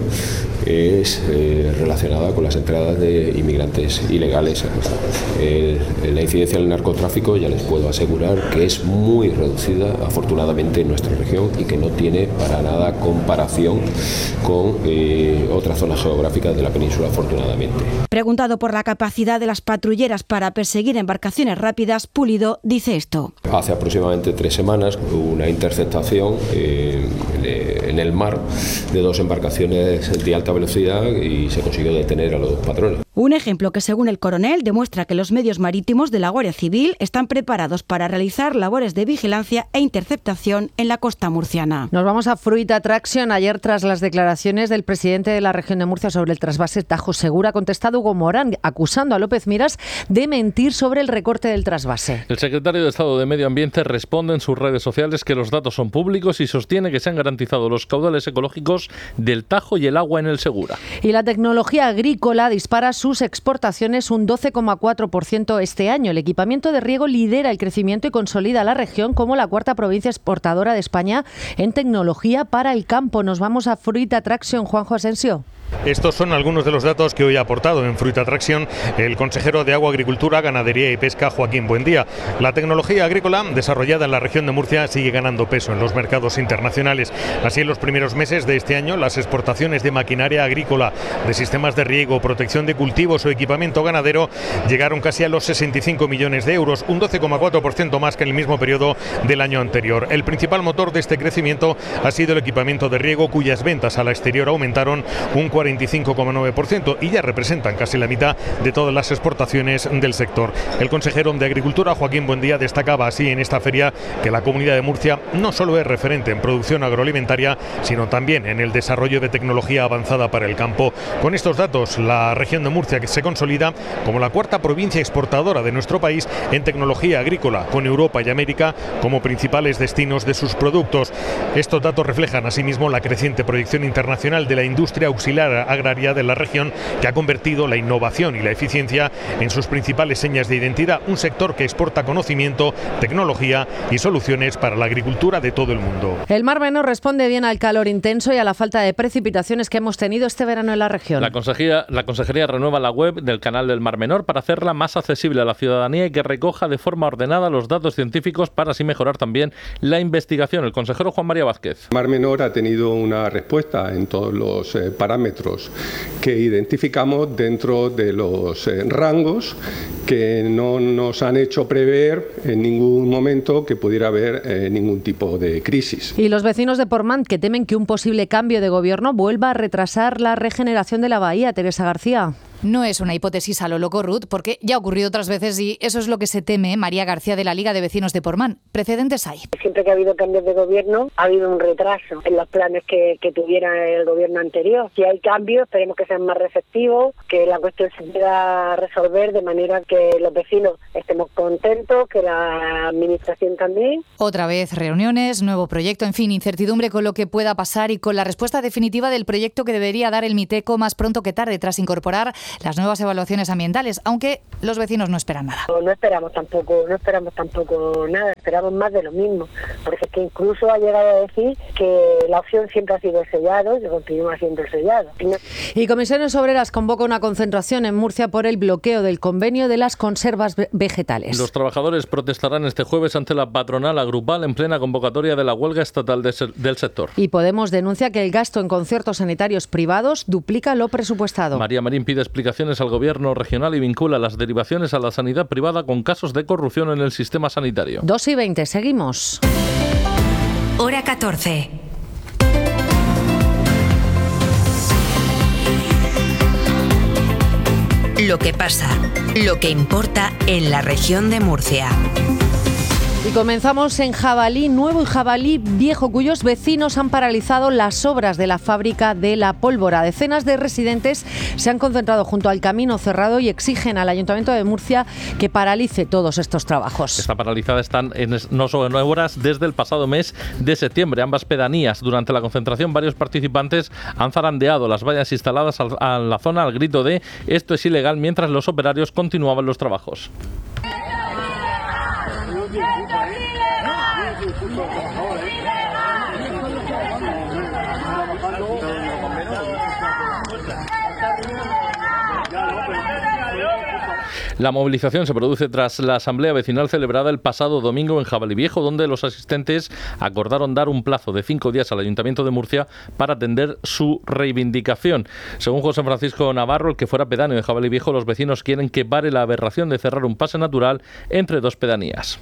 es relacionada con las entradas de inmigrantes ilegales. La incidencia del narcotráfico, ya les puedo asegurar que es muy reducida, afortunadamente, en nuestra región y que no tiene para nada comparación con otras zonas geográficas de la península, afortunadamente. Preguntado por la capacidad de las patrulleras para perseguir embarcaciones rápidas, Pulido dice esto. Hace aproximadamente 3 semanas hubo una interceptación en el mar de 2 embarcaciones de alta velocidad y se consiguió detener a los 2 patrones. Un ejemplo que, según el coronel, demuestra que los medios marítimos de la Guardia Civil están preparados para realizar labores de vigilancia e interceptación en la costa murciana. Nos vamos a Fruit Attraction. Ayer, tras las declaraciones del presidente de la región de Murcia sobre el trasvase Tajo Segura, ha contestado Hugo Morán, acusando a López Miras de mentir sobre el recorte del trasvase. El secretario de Estado de Medio Ambiente responde en sus redes sociales que los datos son públicos y sostiene que se han garantizado los caudales ecológicos del Tajo y el agua en el Segura. Y la tecnología agrícola dispara sus exportaciones un 12,4% este año. El equipamiento de riego lidera el crecimiento y consolida a la región como la 4ª provincia exportadora de España en tecnología para el campo. Nos vamos a Fruit Attraction. Juanjo Asensio. Estos son algunos de los datos que hoy ha aportado en Fruit Attraction el consejero de Agua, Agricultura, Ganadería y Pesca, Joaquín Buendía. La tecnología agrícola desarrollada en la región de Murcia sigue ganando peso en los mercados internacionales. Así, en los primeros meses de este año, las exportaciones de maquinaria agrícola, de sistemas de riego, protección de cultivos o equipamiento ganadero llegaron casi a los 65 millones de euros, un 12,4% más que en el mismo periodo del año anterior. El principal motor de este crecimiento ha sido el equipamiento de riego, cuyas ventas al exterior aumentaron un 45,9% y ya representan casi la mitad de todas las exportaciones del sector. El consejero de Agricultura, Joaquín Buendía, destacaba así en esta feria que la Comunidad de Murcia no solo es referente en producción agroalimentaria, sino también en el desarrollo de tecnología avanzada para el campo. Con estos datos, la región de Murcia que se consolida como la 4ª provincia exportadora de nuestro país en tecnología agrícola, con Europa y América como principales destinos de sus productos. Estos datos reflejan asimismo la creciente proyección internacional de la industria auxiliar agraria de la región, que ha convertido la innovación y la eficiencia en sus principales señas de identidad. Un sector que exporta conocimiento, tecnología y soluciones para la agricultura de todo el mundo. El Mar Menor responde bien al calor intenso y a la falta de precipitaciones que hemos tenido este verano en la región. La Consejería renueva la web del Canal del Mar Menor para hacerla más accesible a la ciudadanía y que recoja de forma ordenada los datos científicos para así mejorar también la investigación. El consejero Juan María Vázquez. Mar Menor ha tenido una respuesta en todos los parámetros que identificamos dentro de los rangos que no nos han hecho prever en ningún momento que pudiera haber ningún tipo de crisis. Y los vecinos de Portmán, que temen que un posible cambio de gobierno vuelva a retrasar la regeneración de la bahía. Teresa García. No es una hipótesis a lo loco, Ruth, porque ya ha ocurrido otras veces y eso es lo que se teme. María García, de la Liga de Vecinos de Portmán. Precedentes hay. Siempre que ha habido cambios de gobierno ha habido un retraso en los planes que tuviera el gobierno anterior. Si hay cambios, esperemos que sean más receptivos, que la cuestión se pueda resolver de manera que los vecinos estemos contentos, que la administración también. Otra vez reuniones, nuevo proyecto, en fin, incertidumbre con lo que pueda pasar y con la respuesta definitiva del proyecto que debería dar el Miteco más pronto que tarde tras incorporar las nuevas evaluaciones ambientales, aunque los vecinos no esperan nada. No esperamos tampoco nada, esperamos más de lo mismo, porque es que incluso ha llegado a decir que la opción siempre ha sido el sellado y que continúa siendo el sellado. Y Comisiones Obreras convoca una concentración en Murcia por el bloqueo del convenio de las conservas vegetales. Los trabajadores protestarán este jueves ante la patronal agrupal en plena convocatoria de la huelga estatal del sector. Y Podemos denuncia que el gasto en conciertos sanitarios privados duplica lo presupuestado. María Marín pide explicaciones al gobierno regional y vincula las derivaciones a la sanidad privada con casos de corrupción en el sistema sanitario. 2:20, seguimos. Hora 14. Lo que pasa, lo que importa en la región de Murcia. Y comenzamos en Jabalí Nuevo y Jabalí Viejo, cuyos vecinos han paralizado las obras de la fábrica de la pólvora. Decenas de residentes se han concentrado junto al camino cerrado y exigen al Ayuntamiento de Murcia que paralice todos estos trabajos. Esta paralizada están no son obras desde el pasado mes de septiembre. Ambas pedanías. Durante la concentración, varios participantes han zarandeado las vallas instaladas a la zona al grito de "esto es ilegal", mientras los operarios continuaban los trabajos. La movilización se produce tras la asamblea vecinal celebrada el pasado domingo en Jabalí Viejo, donde los asistentes acordaron dar un plazo de 5 días al Ayuntamiento de Murcia para atender su reivindicación. Según José Francisco Navarro, el que fuera pedáneo de Jabalí Viejo, los vecinos quieren que pare la aberración de cerrar un pase natural entre dos pedanías.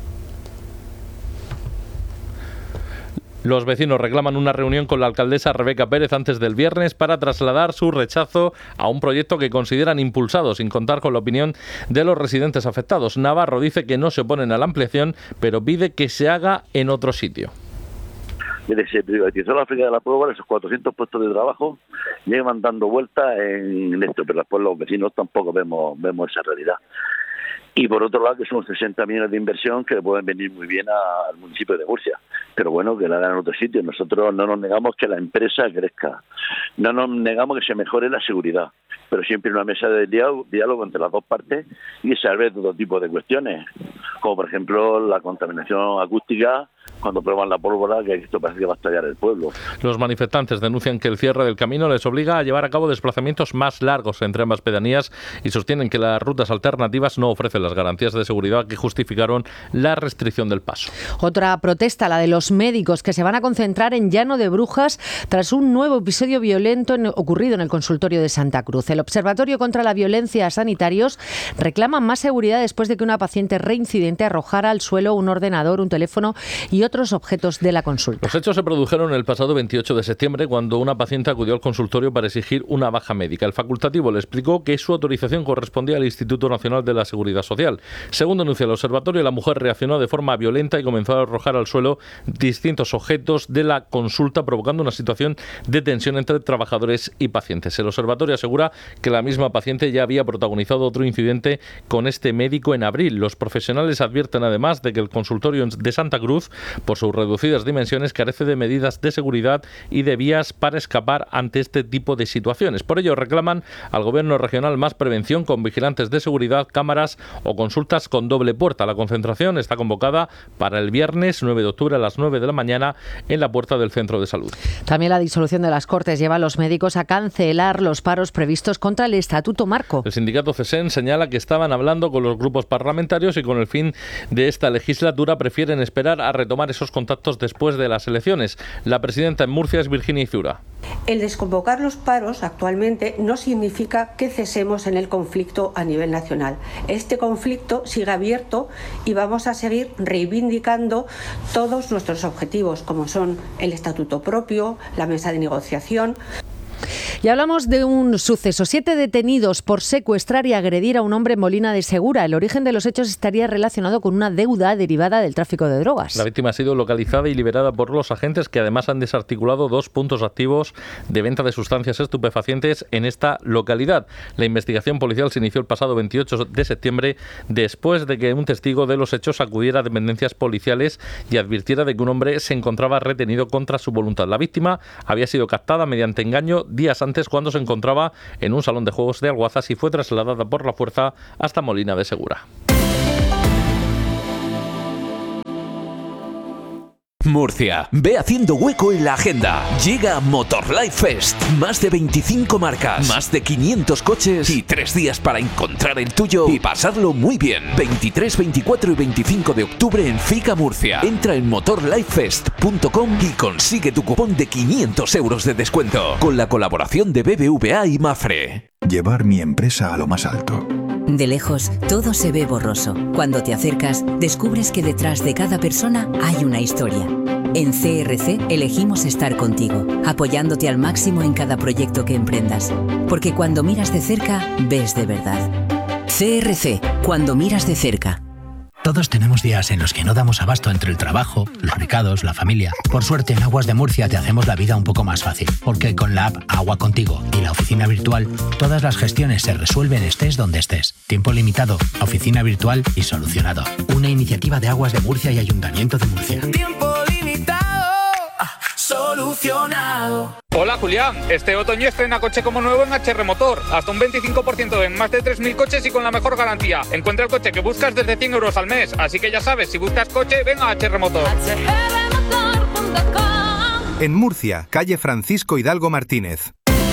Los vecinos reclaman una reunión con la alcaldesa Rebeca Pérez antes del viernes para trasladar su rechazo a un proyecto que consideran impulsado, sin contar con la opinión de los residentes afectados. Navarro dice que no se oponen a la ampliación, pero pide que se haga en otro sitio. Mire, se privatizó la fábrica de la pólvora, esos 400 puestos de trabajo llevan dando vueltas en esto, pero después los vecinos tampoco vemos esa realidad. Y por otro lado, que son 60 millones de inversión que le pueden venir muy bien al municipio de Murcia. Pero bueno, que la hagan en otro sitio. Nosotros no nos negamos que la empresa crezca. No nos negamos que se mejore la seguridad. Pero siempre en una mesa de diálogo entre las dos partes y se hable de todo tipo de cuestiones. Como por ejemplo la contaminación acústica, cuando prueban la pólvora, que esto parece que va a estallar el pueblo. Los manifestantes denuncian que el cierre del camino les obliga a llevar a cabo desplazamientos más largos entre ambas pedanías y sostienen que las rutas alternativas no ofrecen las garantías de seguridad que justificaron la restricción del paso. Otra protesta, la de los médicos, que se van a concentrar en Llano de Brujas tras un nuevo episodio violento ocurrido en el consultorio de Santa Cruz. El Observatorio contra la Violencia a Sanitarios reclama más seguridad después de que una paciente reincidente arrojara al suelo un ordenador, un teléfono y otros objetos de la consulta. Los hechos se produjeron el pasado 28 de septiembre cuando una paciente acudió al consultorio para exigir una baja médica. El facultativo le explicó que su autorización correspondía al Instituto Nacional de la Seguridad Social. Según denuncia el observatorio, la mujer reaccionó de forma violenta y comenzó a arrojar al suelo distintos objetos de la consulta, provocando una situación de tensión entre trabajadores y pacientes. El observatorio asegura que la misma paciente ya había protagonizado otro incidente con este médico en abril. Los profesionales advierten además de que el consultorio de Santa Cruz Por sus reducidas dimensiones, carece de medidas de seguridad y de vías para escapar ante este tipo de situaciones. Por ello, reclaman al Gobierno regional más prevención con vigilantes de seguridad, cámaras o consultas con doble puerta. La concentración está convocada para el viernes 9 de octubre a las 9 de la mañana en la puerta del centro de salud. También la disolución de las Cortes lleva a los médicos a cancelar los paros previstos contra el Estatuto Marco. El sindicato CESEN señala que estaban hablando con los grupos parlamentarios y con el fin de esta legislatura prefieren esperar a retomar esos contactos después de las elecciones. La presidenta en Murcia es Virginia Izura. El desconvocar los paros actualmente no significa que cesemos en el conflicto a nivel nacional. Este conflicto sigue abierto y vamos a seguir reivindicando todos nuestros objetivos, como son el estatuto propio, la mesa de negociación. Y hablamos de un suceso. 7 detenidos por secuestrar y agredir a un hombre en Molina de Segura. El origen de los hechos estaría relacionado con una deuda derivada del tráfico de drogas. La víctima ha sido localizada y liberada por los agentes, que además han desarticulado 2 puntos activos de venta de sustancias estupefacientes en esta localidad. La investigación policial se inició el pasado 28 de septiembre después de que un testigo de los hechos acudiera a dependencias policiales y advirtiera de que un hombre se encontraba retenido contra su voluntad. La víctima había sido captada mediante engaño días antes, cuando se encontraba en un salón de juegos de Alguazas, y fue trasladada por la fuerza hasta Molina de Segura. Murcia, ve haciendo hueco en la agenda. Llega Motorlife Fest. Más de 25 marcas, más de 500 coches y 3 días para encontrar el tuyo y pasarlo muy bien. 23, 24 y 25 de octubre en FICA Murcia. Entra en motorlifefest.com y consigue tu cupón de 500 euros de descuento con la colaboración de BBVA y Mafre. Llevar mi empresa a lo más alto. De lejos, todo se ve borroso. Cuando te acercas, descubres que detrás de cada persona hay una historia. En CRC elegimos estar contigo, apoyándote al máximo en cada proyecto que emprendas. Porque cuando miras de cerca, ves de verdad. CRC, cuando miras de cerca. Todos tenemos días en los que no damos abasto entre el trabajo, los recados, la familia. Por suerte, en Aguas de Murcia te hacemos la vida un poco más fácil, porque con la app Agua Contigo y la oficina virtual, todas las gestiones se resuelven estés donde estés. Tiempo limitado, oficina virtual y solucionado. Una iniciativa de Aguas de Murcia y Ayuntamiento de Murcia. Tiempo limitado, solucionado. Hola Julián, este otoño estrena coche como nuevo en HR Motor. Hasta un 25% en más de 3.000 coches y con la mejor garantía. Encuentra el coche que buscas desde 100 euros al mes. Así que ya sabes, si buscas coche, ven a HR Motor. En Murcia, calle Francisco Hidalgo Martínez.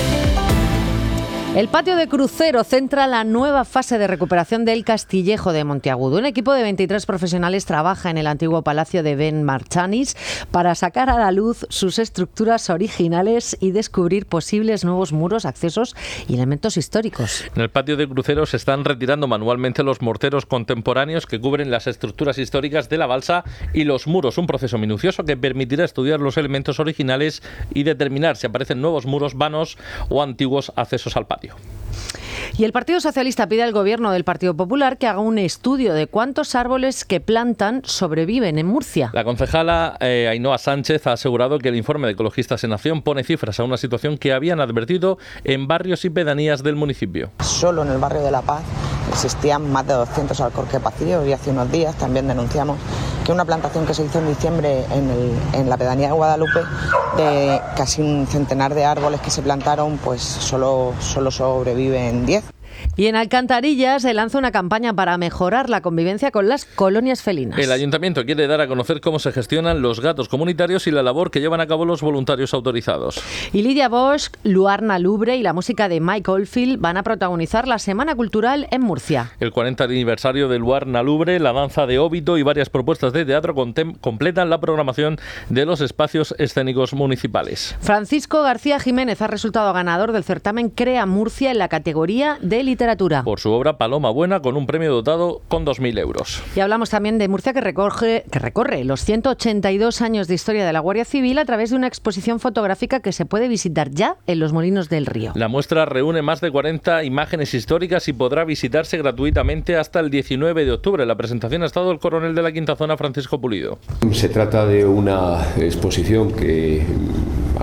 El patio de crucero centra la nueva fase de recuperación del Castillejo de Monteagudo. Un equipo de 23 profesionales trabaja en el antiguo palacio de Ben Marchanis para sacar a la luz sus estructuras originales y descubrir posibles nuevos muros, accesos y elementos históricos. En el patio de crucero se están retirando manualmente los morteros contemporáneos que cubren las estructuras históricas de la balsa y los muros, un proceso minucioso que permitirá estudiar los elementos originales y determinar si aparecen nuevos muros vanos o antiguos accesos al patio. Y el Partido Socialista pide al Gobierno del Partido Popular que haga un estudio de cuántos árboles que plantan sobreviven en Murcia. La concejala Ainhoa Sánchez ha asegurado que el informe de Ecologistas en Acción pone cifras a una situación que habían advertido en barrios y pedanías del municipio. Solo en el barrio de La Paz existían más de 200 alcorquepacios y hace unos días también denunciamos que una plantación que se hizo en diciembre en la pedanía de Guadalupe, de casi un centenar de árboles que se plantaron, pues solo sobreviven 10. Y en Alcantarillas se lanza una campaña para mejorar la convivencia con las colonias felinas. El ayuntamiento quiere dar a conocer cómo se gestionan los gatos comunitarios y la labor que llevan a cabo los voluntarios autorizados. Y Lidia Bosch, Luarna Lubre y la música de Mike Oldfield van a protagonizar la Semana Cultural en Murcia. El 40 aniversario de Luarna Lubre, la danza de Óbito y varias propuestas de teatro completan la programación de los espacios escénicos municipales. Francisco García Jiménez ha resultado ganador del certamen Crea Murcia en la categoría de literatura. Por su obra Paloma Buena, con un premio dotado con 2.000 euros. Y hablamos también de Murcia, que recorre los 182 años de historia de la Guardia Civil a través de una exposición fotográfica que se puede visitar ya en los Molinos del Río. La muestra reúne más de 40 imágenes históricas y podrá visitarse gratuitamente hasta el 19 de octubre. En la presentación ha estado el coronel de la Quinta Zona, Francisco Pulido. Se trata de una exposición que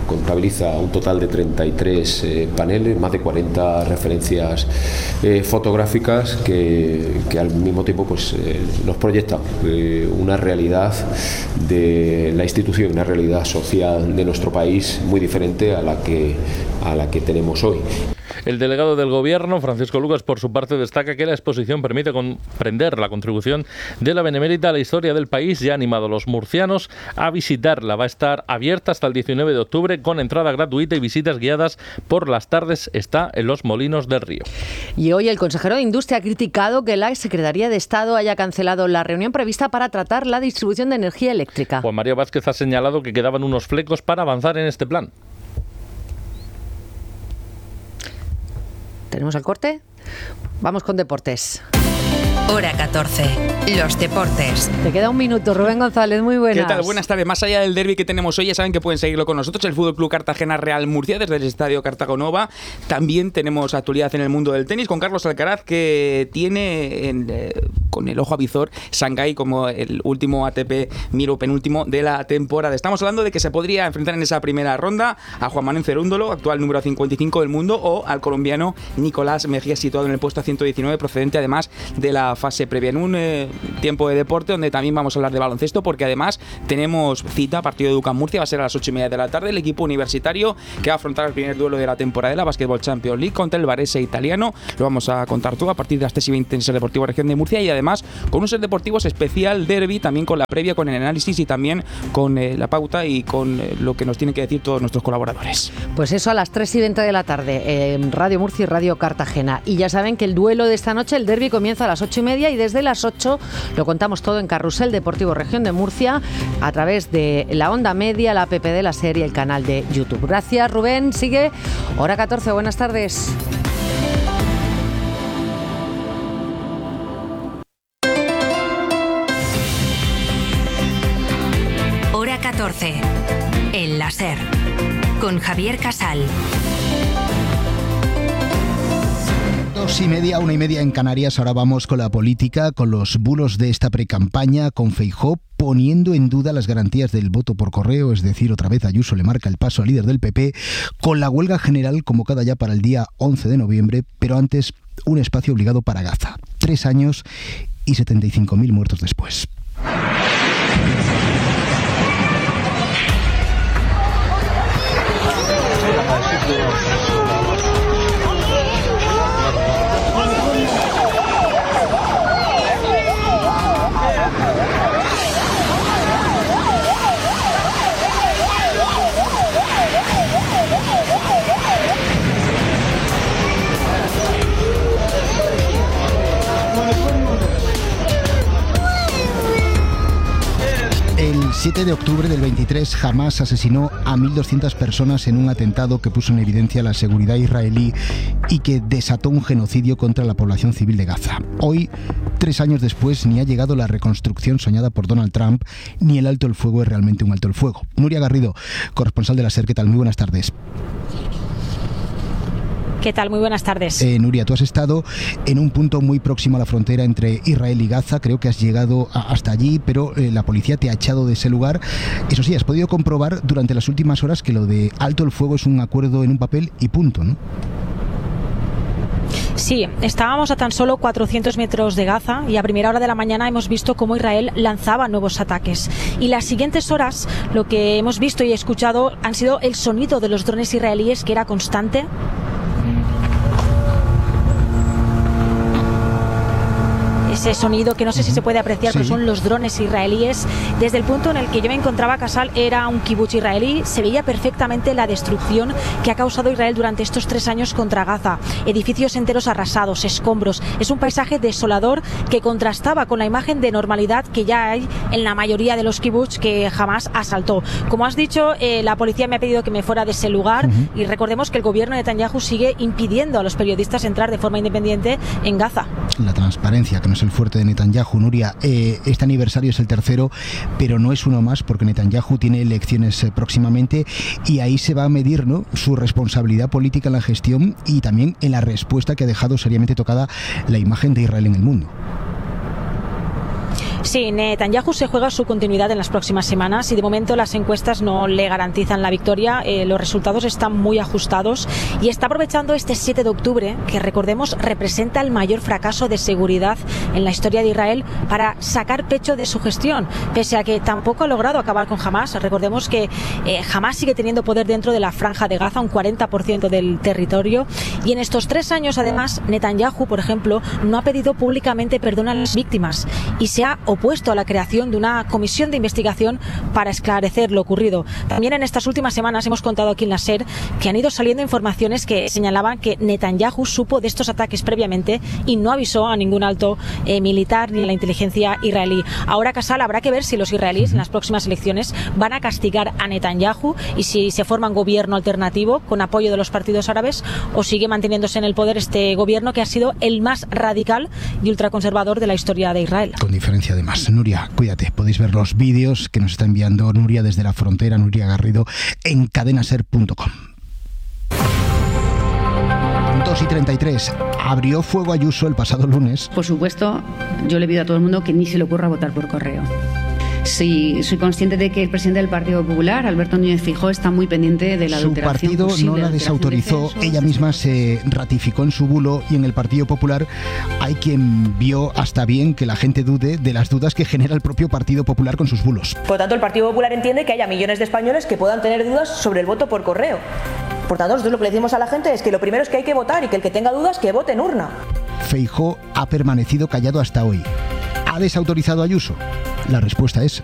contabiliza un total de 33 paneles, más de 40 referencias fotográficas que al mismo tiempo pues, nos proyectan una realidad de la institución, una realidad social de nuestro país muy diferente a la que tenemos hoy. El delegado del Gobierno, Francisco Lucas, por su parte, destaca que la exposición permite comprender la contribución de la Benemérita a la historia del país y ha animado a los murcianos a visitarla. Va a estar abierta hasta el 19 de octubre con entrada gratuita y visitas guiadas por las tardes. Está en Los Molinos del Río. Y hoy el consejero de Industria ha criticado que la Secretaría de Estado haya cancelado la reunión prevista para tratar la distribución de energía eléctrica. Juan María Vázquez ha señalado que quedaban unos flecos para avanzar en este plan. ¿Tenemos el corte? Vamos con deportes. Hora 14. Los deportes. Te queda un minuto, Rubén González, muy buenas. ¿Qué tal? Buenas tardes. Más allá del derbi que tenemos hoy, ya saben que pueden seguirlo con nosotros, el Fútbol Club Cartagena Real Murcia, desde el Estadio Cartago Nova. También tenemos actualidad en el mundo del tenis con Carlos Alcaraz, que tiene con el ojo avizor Shanghái como el último ATP Miro penúltimo de la temporada. Estamos hablando de que se podría enfrentar en esa primera ronda a Juan Manuel Cerúndolo, actual número 55 del mundo, o al colombiano Nicolás Mejía, situado en el puesto 119, procedente además de la fase previa. En un tiempo de deporte donde también vamos a hablar de baloncesto, porque además tenemos cita, partido de UCAM Murcia, va a ser a las 8:30 de la tarde, el equipo universitario que va a afrontar el primer duelo de la temporada de la Basketball Champions League contra el Varese italiano. Lo vamos a contar todo a partir de las 3:20 en el Deportivo Región de Murcia, y además con un set deportivos especial derbi, también con la previa, con el análisis y también con la pauta y con lo que nos tienen que decir todos nuestros colaboradores. Pues eso a las 3:20 de la tarde en Radio Murcia y Radio Cartagena. Y ya saben que el duelo de esta noche, el derbi, comienza a las 8:30 y desde las 8 lo contamos todo en Carrusel Deportivo Región de Murcia a través de la onda media, la app de la serie y el canal de YouTube. Gracias, Rubén. Sigue Hora 14. Buenas tardes. Hora 14. El láser. Con Javier Casal. 2:30, 1:30 en Canarias. Ahora vamos con la política, con los bulos de esta precampaña, con Feijóo poniendo en duda las garantías del voto por correo, es decir, otra vez Ayuso le marca el paso al líder del PP, con la huelga general convocada ya para el día 11 de noviembre, pero antes un espacio obligado para Gaza. 3 años y 75.000 muertos después. El 7 de octubre del 23, Hamás asesinó a 1.200 personas en un atentado que puso en evidencia la seguridad israelí y que desató un genocidio contra la población civil de Gaza. Hoy, 3 años después, ni ha llegado la reconstrucción soñada por Donald Trump, ni el alto el fuego es realmente un alto el fuego. Nuria Garrido, corresponsal de la SER, ¿qué tal? Muy buenas tardes. ¿Qué tal? Muy buenas tardes. Nuria, tú has estado en un punto muy próximo a la frontera entre Israel y Gaza, creo que has llegado hasta allí, pero la policía te ha echado de ese lugar. Eso sí, has podido comprobar durante las últimas horas que lo de alto el fuego es un acuerdo en un papel y punto, ¿no? Sí, estábamos a tan solo 400 metros de Gaza y a primera hora de la mañana hemos visto cómo Israel lanzaba nuevos ataques. Y las siguientes horas lo que hemos visto y escuchado han sido el sonido de los drones israelíes, que era constante. Ese sonido que no sé si se puede apreciar, pero son los drones israelíes. Desde el punto en el que yo me encontraba, Casal, era un kibutz israelí. Se veía perfectamente la destrucción que ha causado Israel durante estos 3 años contra Gaza. Edificios enteros arrasados, escombros. Es un paisaje desolador que contrastaba con la imagen de normalidad que ya hay en la mayoría de los kibutz que jamás asaltó. Como has dicho, la policía me ha pedido que me fuera de ese lugar y recordemos que el gobierno de Netanyahu sigue impidiendo a los periodistas entrar de forma independiente en Gaza. La transparencia, que no es el fuerte de Netanyahu, Nuria. Este aniversario es el tercero, pero no es uno más porque Netanyahu tiene elecciones próximamente y ahí se va a medir, ¿no?, su responsabilidad política en la gestión y también en la respuesta que ha dejado seriamente tocada la imagen de Israel en el mundo. Sí, Netanyahu se juega su continuidad en las próximas semanas y de momento las encuestas no le garantizan la victoria. Los resultados están muy ajustados y está aprovechando este 7 de octubre, que recordemos representa el mayor fracaso de seguridad en la historia de Israel, para sacar pecho de su gestión, pese a que tampoco ha logrado acabar con Hamás. Recordemos que Hamás sigue teniendo poder dentro de la Franja de Gaza, un 40% del territorio, y en estos 3 años además Netanyahu, por ejemplo, no ha pedido públicamente perdón a las víctimas y se ha opuesto a la creación de una comisión de investigación para esclarecer lo ocurrido. También en estas últimas semanas hemos contado aquí en la SER que han ido saliendo informaciones que señalaban que Netanyahu supo de estos ataques previamente y no avisó a ningún alto militar ni a la inteligencia israelí. Ahora, Casal, habrá que ver si los israelíes en las próximas elecciones van a castigar a Netanyahu y si se forma un gobierno alternativo con apoyo de los partidos árabes, o sigue manteniéndose en el poder este gobierno que ha sido el más radical y ultraconservador de la historia de Israel. Con diferencia además. Nuria, cuídate. Podéis ver los vídeos que nos está enviando Nuria desde la frontera, Nuria Garrido, en cadenaser.com. 2:33. Abrió fuego Ayuso el pasado lunes. Por supuesto, yo le pido a todo el mundo que ni se le ocurra votar por correo. Sí, soy consciente de que el presidente del Partido Popular, Alberto Núñez Feijóo, está muy pendiente de la adulteración. Su partido no la desautorizó, ella misma se ratificó en su bulo, y en el Partido Popular hay quien vio hasta bien que la gente dude de las dudas que genera el propio Partido Popular con sus bulos. Por lo tanto, el Partido Popular entiende que haya millones de españoles que puedan tener dudas sobre el voto por correo. Por tanto, nosotros lo que le decimos a la gente es que lo primero es que hay que votar y que el que tenga dudas que vote en urna. Feijóo ha permanecido callado hasta hoy. ¿Ha desautorizado a Ayuso? La respuesta es